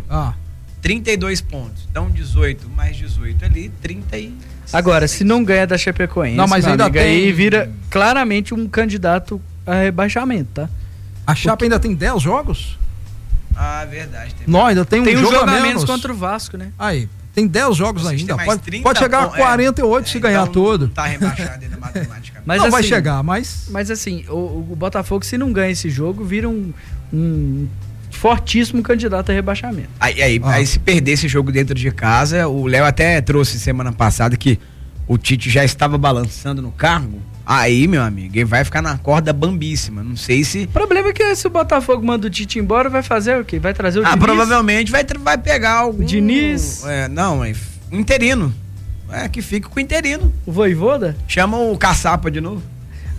32 pontos. Então 18 mais 18 ali, 36. Agora, se não ganha da Chapecoense, não, mas ainda tem... aí vira claramente um candidato a rebaixamento, tá? A Chape ainda tem 10 jogos? Verdade. Não, ainda tem um jogo a menos contra o Vasco, né? Aí, tem 10 jogos ainda. Pode chegar a 48 se ganhar tudo. Tá rebaixado ainda matematicamente. Mas não, assim, vai chegar, mas... Mas assim, o Botafogo, se não ganha esse jogo, vira um fortíssimo candidato a rebaixamento. Aí se perder esse jogo dentro de casa, o Léo até trouxe semana passada que o Tite já estava balançando no cargo. Aí, meu amigo, ele vai ficar na corda bambíssima. Não sei se... O problema é que se o Botafogo manda o Tite embora, vai fazer o quê? Vai trazer o Diniz? Provavelmente vai pegar algum... O Diniz? O interino. Que fica com o interino. O Voivoda? Chama o Caçapa de novo.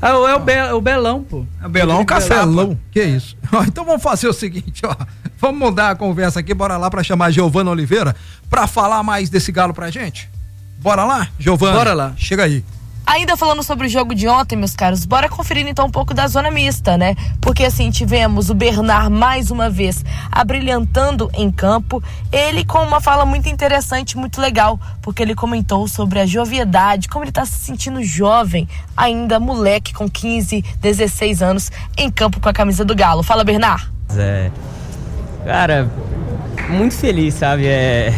O Belão, pô. O Belão, o Caçapa. Belão, que isso? Então vamos fazer o seguinte, vamos mudar a conversa aqui, bora lá pra chamar a Giovana Oliveira pra falar mais desse Galo pra gente? Bora lá, Giovana? Bora lá. Chega aí. Ainda falando sobre o jogo de ontem, meus caros, bora conferir então um pouco da zona mista, né? Porque assim, tivemos o Bernard mais uma vez abrilhantando em campo, ele com uma fala muito interessante, muito legal, porque ele comentou sobre a joviedade, como ele tá se sentindo jovem, ainda moleque com 15, 16 anos, em campo com a camisa do Galo. Fala, Bernard. Cara, muito feliz, sabe?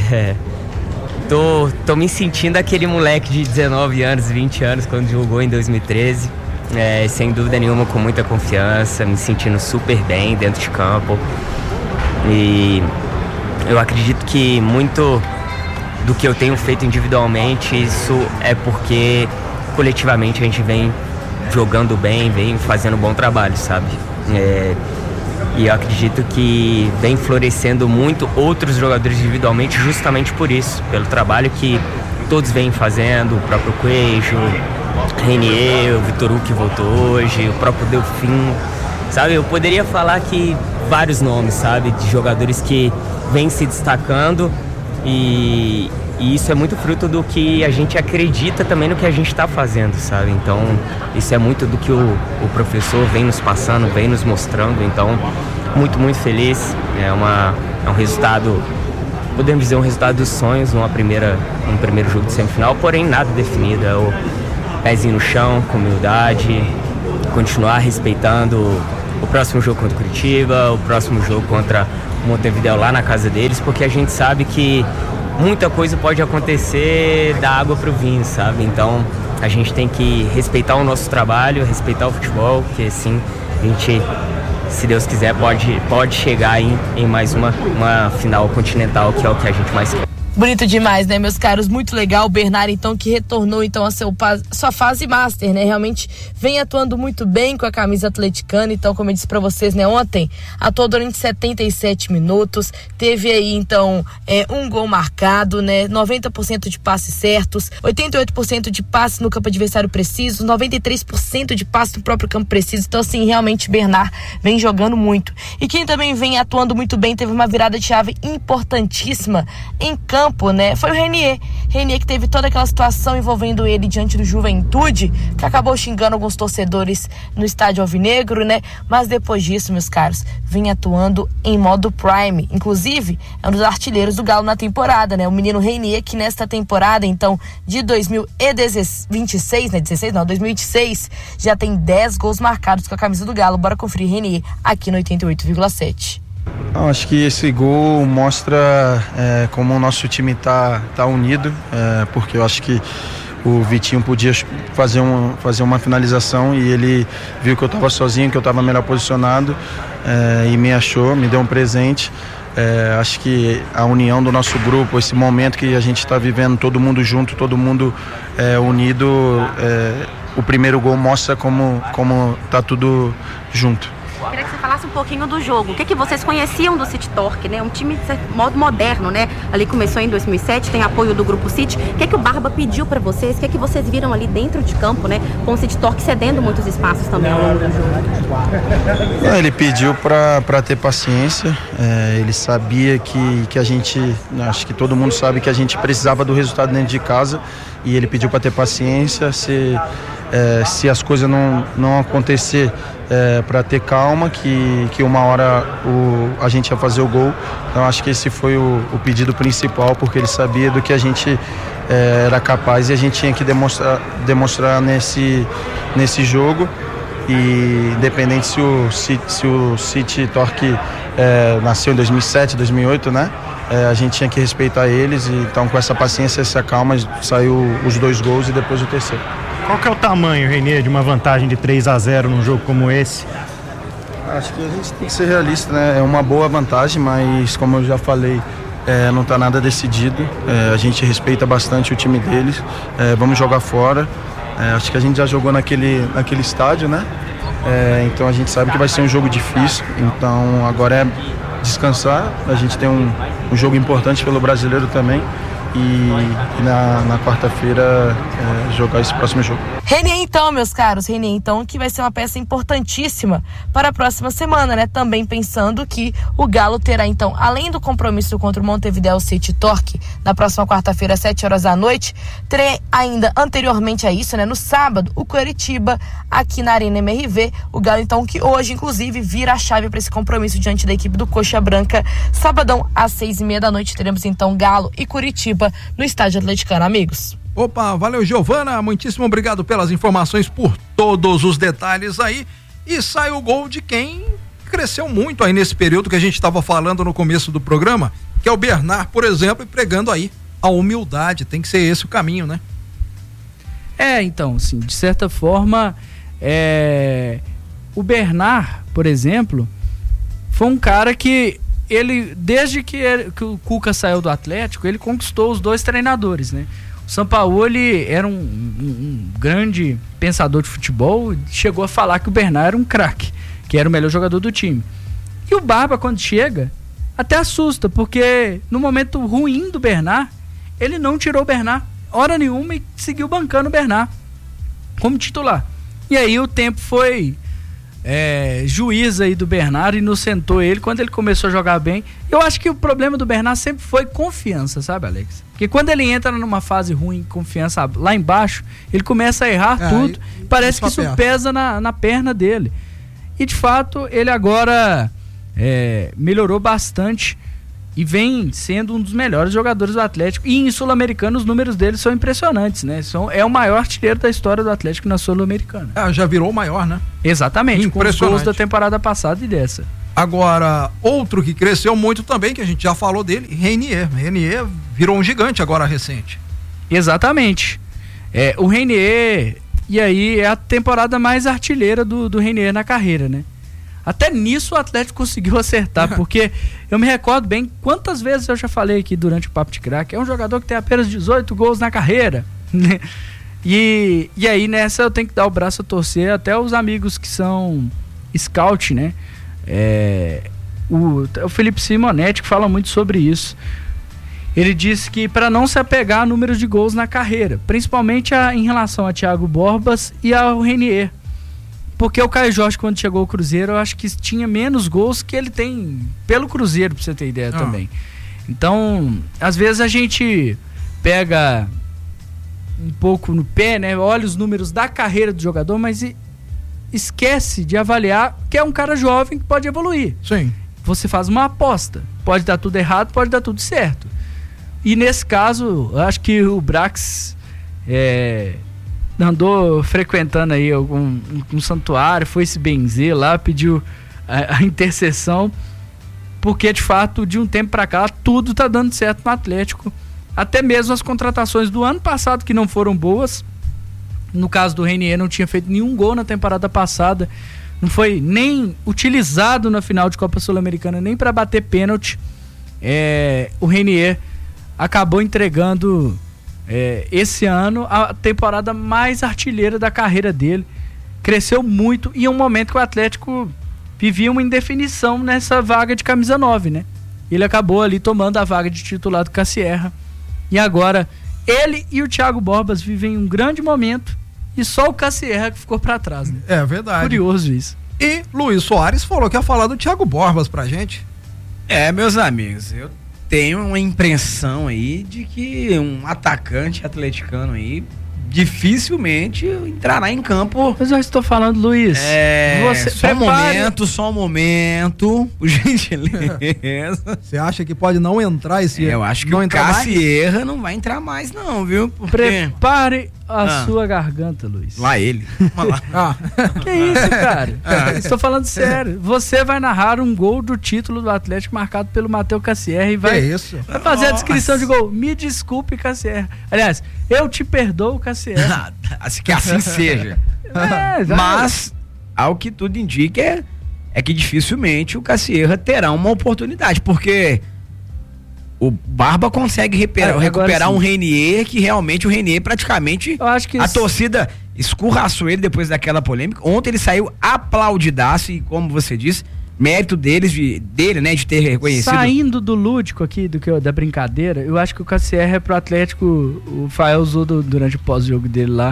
Tô me sentindo aquele moleque de 19 anos, 20 anos, quando jogou em 2013. Sem dúvida nenhuma, com muita confiança, me sentindo super bem dentro de campo. E eu acredito que muito do que eu tenho feito individualmente, isso é porque coletivamente a gente vem jogando bem, vem fazendo um bom trabalho, sabe? E eu acredito que vem florescendo muito outros jogadores individualmente justamente por isso, pelo trabalho que todos vêm fazendo, o próprio Coelho, Renier, o Vitor Hugo que voltou hoje, o próprio Delfim, sabe? Eu poderia falar que vários nomes, sabe? De jogadores que vêm se destacando E isso é muito fruto do que a gente acredita também no que a gente está fazendo, sabe? Então, isso é muito do que o professor vem nos passando, vem nos mostrando. Então, muito, muito feliz. É um resultado, podemos dizer, um resultado dos sonhos num primeiro jogo de semifinal, porém nada definido. É o pezinho no chão, com humildade, continuar respeitando o próximo jogo contra o Curitiba, o próximo jogo contra o Montevideo lá na casa deles, porque a gente sabe que muita coisa pode acontecer da água para o vinho, sabe? Então a gente tem que respeitar o nosso trabalho, respeitar o futebol, porque assim a gente, se Deus quiser, pode chegar em mais uma final continental, que é o que a gente mais quer. Bonito demais, né, meus caros? Muito legal o Bernard, então, que retornou, então, a sua fase master, né? Realmente vem atuando muito bem com a camisa atleticana. Então, como eu disse pra vocês, né, ontem atuou durante 77 minutos, teve aí, então, um gol marcado, né? 90% de passes certos, 88% de passes no campo adversário preciso, 93% de passes no próprio campo preciso. Então, assim, realmente, Bernard vem jogando muito. E quem também vem atuando muito bem, teve uma virada de chave importantíssima em campo, né? Foi o Renier que teve toda aquela situação envolvendo ele diante do Juventude, que acabou xingando alguns torcedores no estádio alvinegro, né? Mas depois disso, meus caros, vem atuando em modo Prime. Inclusive, é um dos artilheiros do Galo na temporada, né? O menino Renier, que nesta temporada, então, de 2026, né? 2026, já tem 10 gols marcados com a camisa do Galo. Bora conferir Renier aqui no 88,7. Acho que esse gol mostra como o nosso time tá unido, porque eu acho que o Vitinho podia fazer uma finalização e ele viu que eu estava sozinho, que eu estava melhor posicionado, e me achou, me deu um presente. Acho que a união do nosso grupo, esse momento que a gente está vivendo, todo mundo junto, todo mundo unido, o primeiro gol mostra como tá tudo junto. Queria que você falasse um pouquinho do jogo. O que vocês conheciam do City Torque, né? Um time de modo moderno, né? Ali começou em 2007, tem apoio do Grupo City. O que o Barba pediu para vocês? O que vocês viram ali dentro de campo, né? Com o City Torque cedendo muitos espaços também ao longo do jogo. Ele pediu para ter paciência. Ele sabia que a gente, acho que todo mundo sabe que a gente precisava do resultado dentro de casa, e ele pediu para ter paciência. Se as coisas não acontecer, para ter calma, que uma hora a gente ia fazer o gol. Então acho que esse foi o pedido principal, porque ele sabia do que a gente era capaz, e a gente tinha que demonstrar nesse jogo. E independente se o City Torque nasceu em 2007, 2008, né? A gente tinha que respeitar eles, e então com essa paciência, essa calma, saiu os 2 gols e depois o terceiro. Qual que é o tamanho, Renier, de uma vantagem de 3-0 num jogo como esse? Acho que a gente tem que ser realista, né? É uma boa vantagem, mas como eu já falei, não está nada decidido. A gente respeita bastante o time deles. Vamos jogar fora. Acho que a gente já jogou naquele estádio, né? Então a gente sabe que vai ser um jogo difícil. Então agora é descansar. A gente tem um jogo importante pelo Brasileiro também. E na quarta-feira jogar esse próximo jogo. Renier então, meus caros, Renier então, que vai ser uma peça importantíssima para a próxima semana, né? Também pensando que o Galo terá então, além do compromisso contra o Montevideo City Torque, na próxima quarta-feira, às 7 horas da noite, terá ainda anteriormente a isso, né? No sábado, o Curitiba, aqui na Arena MRV. O Galo então, que hoje, inclusive, vira a chave para esse compromisso diante da equipe do Coxa Branca. Sabadão, às 6:30 da noite, teremos então Galo e Curitiba no estádio atleticano, amigos. Opa, valeu, Giovana, muitíssimo obrigado pelas informações, por todos os detalhes aí. E sai o gol de quem cresceu muito aí nesse período que a gente estava falando no começo do programa, que é o Bernard, por exemplo, e pregando aí a humildade. Tem que ser esse o caminho, né? Então, assim, de certa forma, o Bernard, por exemplo, foi um cara que ele, desde que o Cuca saiu do Atlético, ele conquistou os 2 treinadores, né? O Sampaoli era um grande pensador de futebol, chegou a falar que o Bernard era um craque, que era o melhor jogador do time. E o Barba, quando chega, até assusta, porque no momento ruim do Bernard, ele não tirou o Bernard hora nenhuma e seguiu bancando o Bernard como titular. E aí o tempo foi juiz aí do Bernard, inocentou ele quando ele começou a jogar bem. Eu acho que o problema do Bernard sempre foi confiança, sabe, Alex? Porque quando ele entra numa fase ruim, confiança lá embaixo, ele começa a errar tudo. Parece que isso pesa na perna dele. E de fato, ele agora melhorou bastante e vem sendo um dos melhores jogadores do Atlético. E em Sul-Americano os números dele são impressionantes, né? É o maior artilheiro da história do Atlético na Sul-Americana. Já virou o maior, né? Exatamente, com os gols da temporada passada e dessa. Agora, outro que cresceu muito também, que a gente já falou dele, Reinier. Reinier virou um gigante agora recente. Exatamente. O Reinier, e aí é a temporada mais artilheira do Reinier na carreira, né? Até nisso o Atlético conseguiu acertar, porque eu me recordo bem quantas vezes eu já falei aqui durante o Papo de Craque, é um jogador que tem apenas 18 gols na carreira. E aí nessa eu tenho que dar o braço a torcer até os amigos que são scout, né? O Felipe Simonetti que fala muito sobre isso. Ele disse que para não se apegar a números de gols na carreira, principalmente em relação a Thiago Borbas e ao Reinier. Porque o Caio Jorge, quando chegou ao Cruzeiro, eu acho que tinha menos gols que ele tem pelo Cruzeiro, pra você ter ideia também. Então, às vezes a gente pega um pouco no pé, né? Olha os números da carreira do jogador, mas esquece de avaliar que é um cara jovem que pode evoluir. Sim. Você faz uma aposta. Pode dar tudo errado, pode dar tudo certo. E nesse caso, eu acho que o Brax andou frequentando aí um santuário, foi se benzer lá, pediu a intercessão, porque de fato, de um tempo pra cá, tudo tá dando certo no Atlético. Até mesmo as contratações do ano passado que não foram boas. No caso do Reinier, não tinha feito nenhum gol na temporada passada, não foi nem utilizado na final de Copa Sul-Americana, nem para bater pênalti. O Reinier acabou entregando esse ano a temporada mais artilheira da carreira dele. Cresceu muito e em um momento que o Atlético vivia uma indefinição nessa vaga de camisa 9, né? Ele acabou ali tomando a vaga de titular do Cassierra. E agora ele e o Thiago Borbas vivem um grande momento e só o Cassierra que ficou pra trás, né? É verdade. Curioso isso. E Luiz Soares falou que ia falar do Thiago Borbas pra gente. Meus amigos, eu tenho uma impressão aí de que um atacante atleticano aí dificilmente entrará em campo. Mas eu estou falando, Luiz. Só um momento, por gentileza. Você acha que pode não entrar esse ano? Eu acho que o Cassierra não vai entrar mais não, viu? Prepare a sua garganta, Luiz. Lá ele. Vamos lá. Que isso, cara? Estou falando sério. Você vai narrar um gol do título do Atlético marcado pelo Matheus Cassierra e vai fazer a descrição de gol. Me desculpe, Cassierra. Aliás, eu te perdoo, Cassierra. Que assim seja. Mas, ao que tudo indica, é que dificilmente o Cassierra terá uma oportunidade, porque o Barba consegue recuperar um Reinier, que realmente o Reinier praticamente, eu acho que a torcida escorraçou ele depois daquela polêmica. Ontem ele saiu aplaudidaço e, como você disse, mérito dele, né, de ter reconhecido. Saindo do lúdico aqui, da brincadeira, eu acho que o Cassierra é pro Atlético. O Fael usou durante o pós-jogo dele lá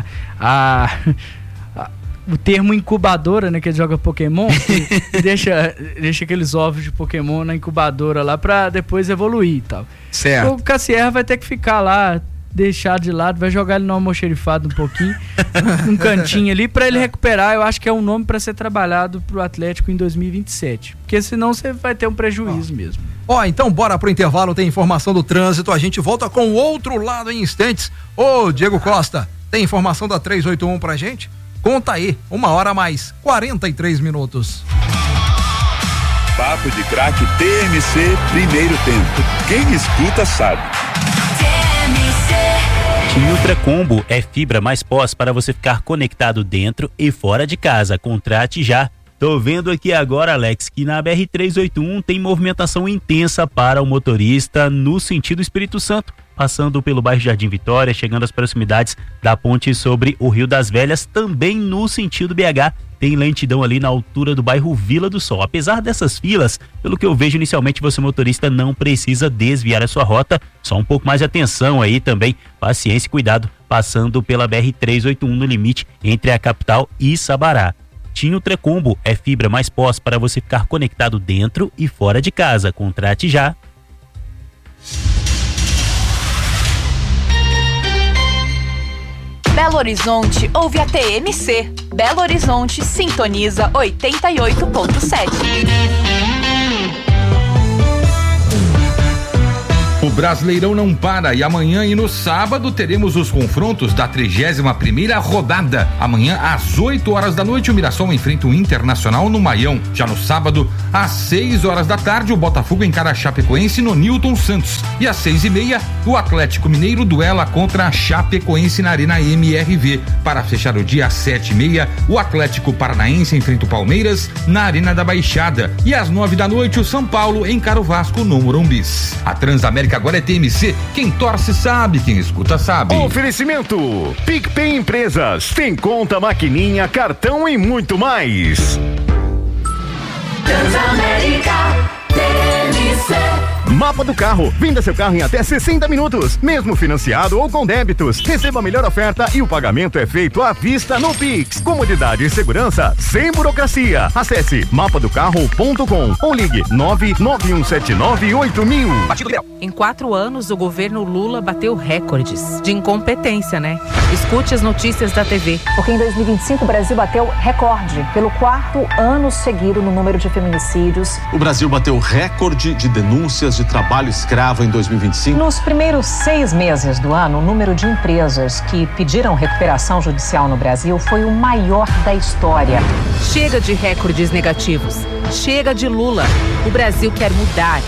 o termo incubadora, né, que ele joga Pokémon, e deixa aqueles ovos de Pokémon na incubadora lá pra depois evoluir e tal. Certo. O Cassierra vai ter que ficar lá, deixar de lado, vai jogar ele no almoxerifado um pouquinho, um cantinho ali, pra ele recuperar. Eu acho que é um nome pra ser trabalhado pro Atlético em 2027, porque senão você vai ter um prejuízo mesmo. Então bora pro intervalo, tem informação do trânsito, a gente volta com o outro lado em instantes. Diego Costa, tem informação da 381 pra gente? Conta aí, 1h mais 43 minutos. Papo de Craque TMC, primeiro tempo. Quem escuta sabe. Nutra Combo é fibra mais pós para você ficar conectado dentro e fora de casa. Contrate já. Tô vendo aqui agora, Alex, que na BR-381 tem movimentação intensa para o motorista no sentido Espírito Santo, passando pelo bairro Jardim Vitória, chegando às proximidades da ponte sobre o Rio das Velhas, também no sentido BH. Tem lentidão ali na altura do bairro Vila do Sol. Apesar dessas filas, pelo que eu vejo inicialmente, você motorista não precisa desviar a sua rota, só um pouco mais de atenção aí também, paciência e cuidado, passando pela BR-381 no limite entre a capital e Sabará. Netinho Ultracombo. É fibra mais pós para você ficar conectado dentro e fora de casa. Contrate já. Belo Horizonte ouve a TMC. Belo Horizonte sintoniza 88.7. O Brasileirão não para e amanhã e no sábado teremos os confrontos da 31ª rodada. Amanhã às 8 horas da noite o Mirassol enfrenta o Internacional no Maião. Já no sábado às 6 horas da tarde o Botafogo encara a Chapecoense no Newton Santos. E às 6:30 o Atlético Mineiro duela contra a Chapecoense na Arena MRV. Para fechar o dia às 7:30 o Atlético Paranaense enfrenta o Palmeiras na Arena da Baixada. E às 9 da noite o São Paulo encara o Vasco no Morumbis. A Transamérica agora é TMC, quem torce sabe, quem escuta sabe. Oferecimento, PicPay Empresas, tem conta, maquininha, cartão e muito mais. Transamérica, TMC. Mapa do carro, venda seu carro em até 60 minutos, mesmo financiado ou com débitos. Receba a melhor oferta e o pagamento é feito à vista no Pix. Comodidade e segurança sem burocracia. Acesse mapadocarro.com ou ligue 991798000. Em 4 anos, o governo Lula bateu recordes de incompetência, né? Escute as notícias da TV. Porque em 2025 o Brasil bateu recorde pelo 4º ano seguido no número de feminicídios. O Brasil bateu recorde de denúncias de trabalho escravo em 2025. Nos primeiros 6 meses do ano, o número de empresas que pediram recuperação judicial no Brasil foi o maior da história. Chega de recordes negativos. Chega de Lula. O Brasil quer mudar.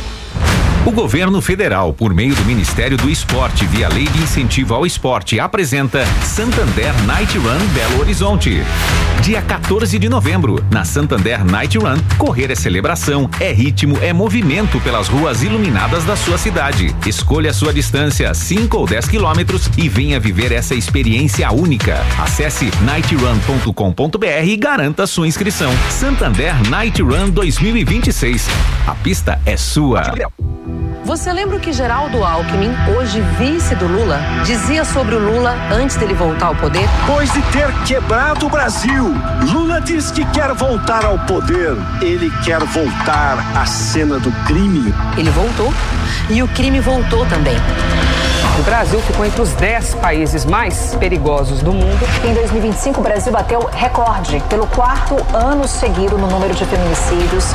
O governo federal, por meio do Ministério do Esporte, via Lei de Incentivo ao Esporte, apresenta Santander Night Run Belo Horizonte. Dia 14 de novembro, na Santander Night Run, correr é celebração, é ritmo, é movimento pelas ruas iluminadas da sua cidade. Escolha a sua distância, 5 ou 10 quilômetros, e venha viver essa experiência única. Acesse nightrun.com.br e garanta sua inscrição. Santander Night Run 2026. A pista é sua. Você lembra o que Geraldo Alckmin, hoje vice do Lula, dizia sobre o Lula antes dele voltar ao poder? Depois de ter quebrado o Brasil, Lula diz que quer voltar ao poder. Ele quer voltar à cena do crime. Ele voltou e o crime voltou também. O Brasil ficou entre os 10 países mais perigosos do mundo. Em 2025, o Brasil bateu recorde pelo 4º ano seguido no número de feminicídios.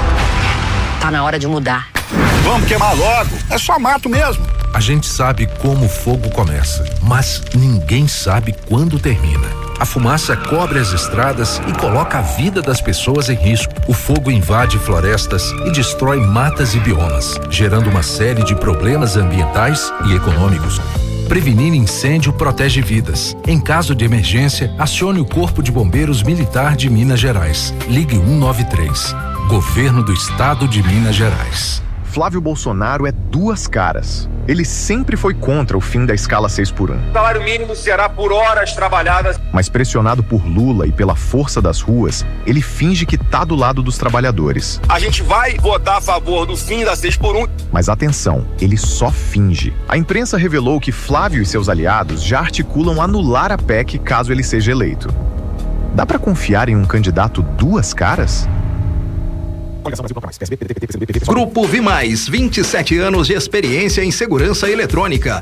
Tá na hora de mudar. Vamos queimar logo, é só mato mesmo. A gente sabe como o fogo começa, mas ninguém sabe quando termina. A fumaça cobre as estradas e coloca a vida das pessoas em risco. O fogo invade florestas e destrói matas e biomas, gerando uma série de problemas ambientais e econômicos. Prevenir incêndio protege vidas. Em caso de emergência, acione o Corpo de Bombeiros Militar de Minas Gerais. Ligue 193. Governo do Estado de Minas Gerais. Flávio Bolsonaro é duas caras. Ele sempre foi contra o fim da escala 6x1. O salário mínimo será por horas trabalhadas. Mas pressionado por Lula e pela força das ruas, ele finge que tá do lado dos trabalhadores. A gente vai votar a favor do fim da 6x1. Mas atenção, ele só finge. A imprensa revelou que Flávio e seus aliados já articulam anular a PEC caso ele seja eleito. Dá pra confiar em um candidato duas caras? Grupo Vimais, 27 anos de experiência em segurança eletrônica.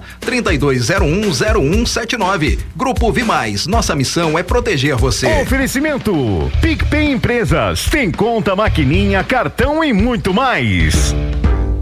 32010179. Grupo Vimais, nossa missão é proteger você. Oferecimento, PicPay Empresas, tem conta, maquininha, cartão e muito mais.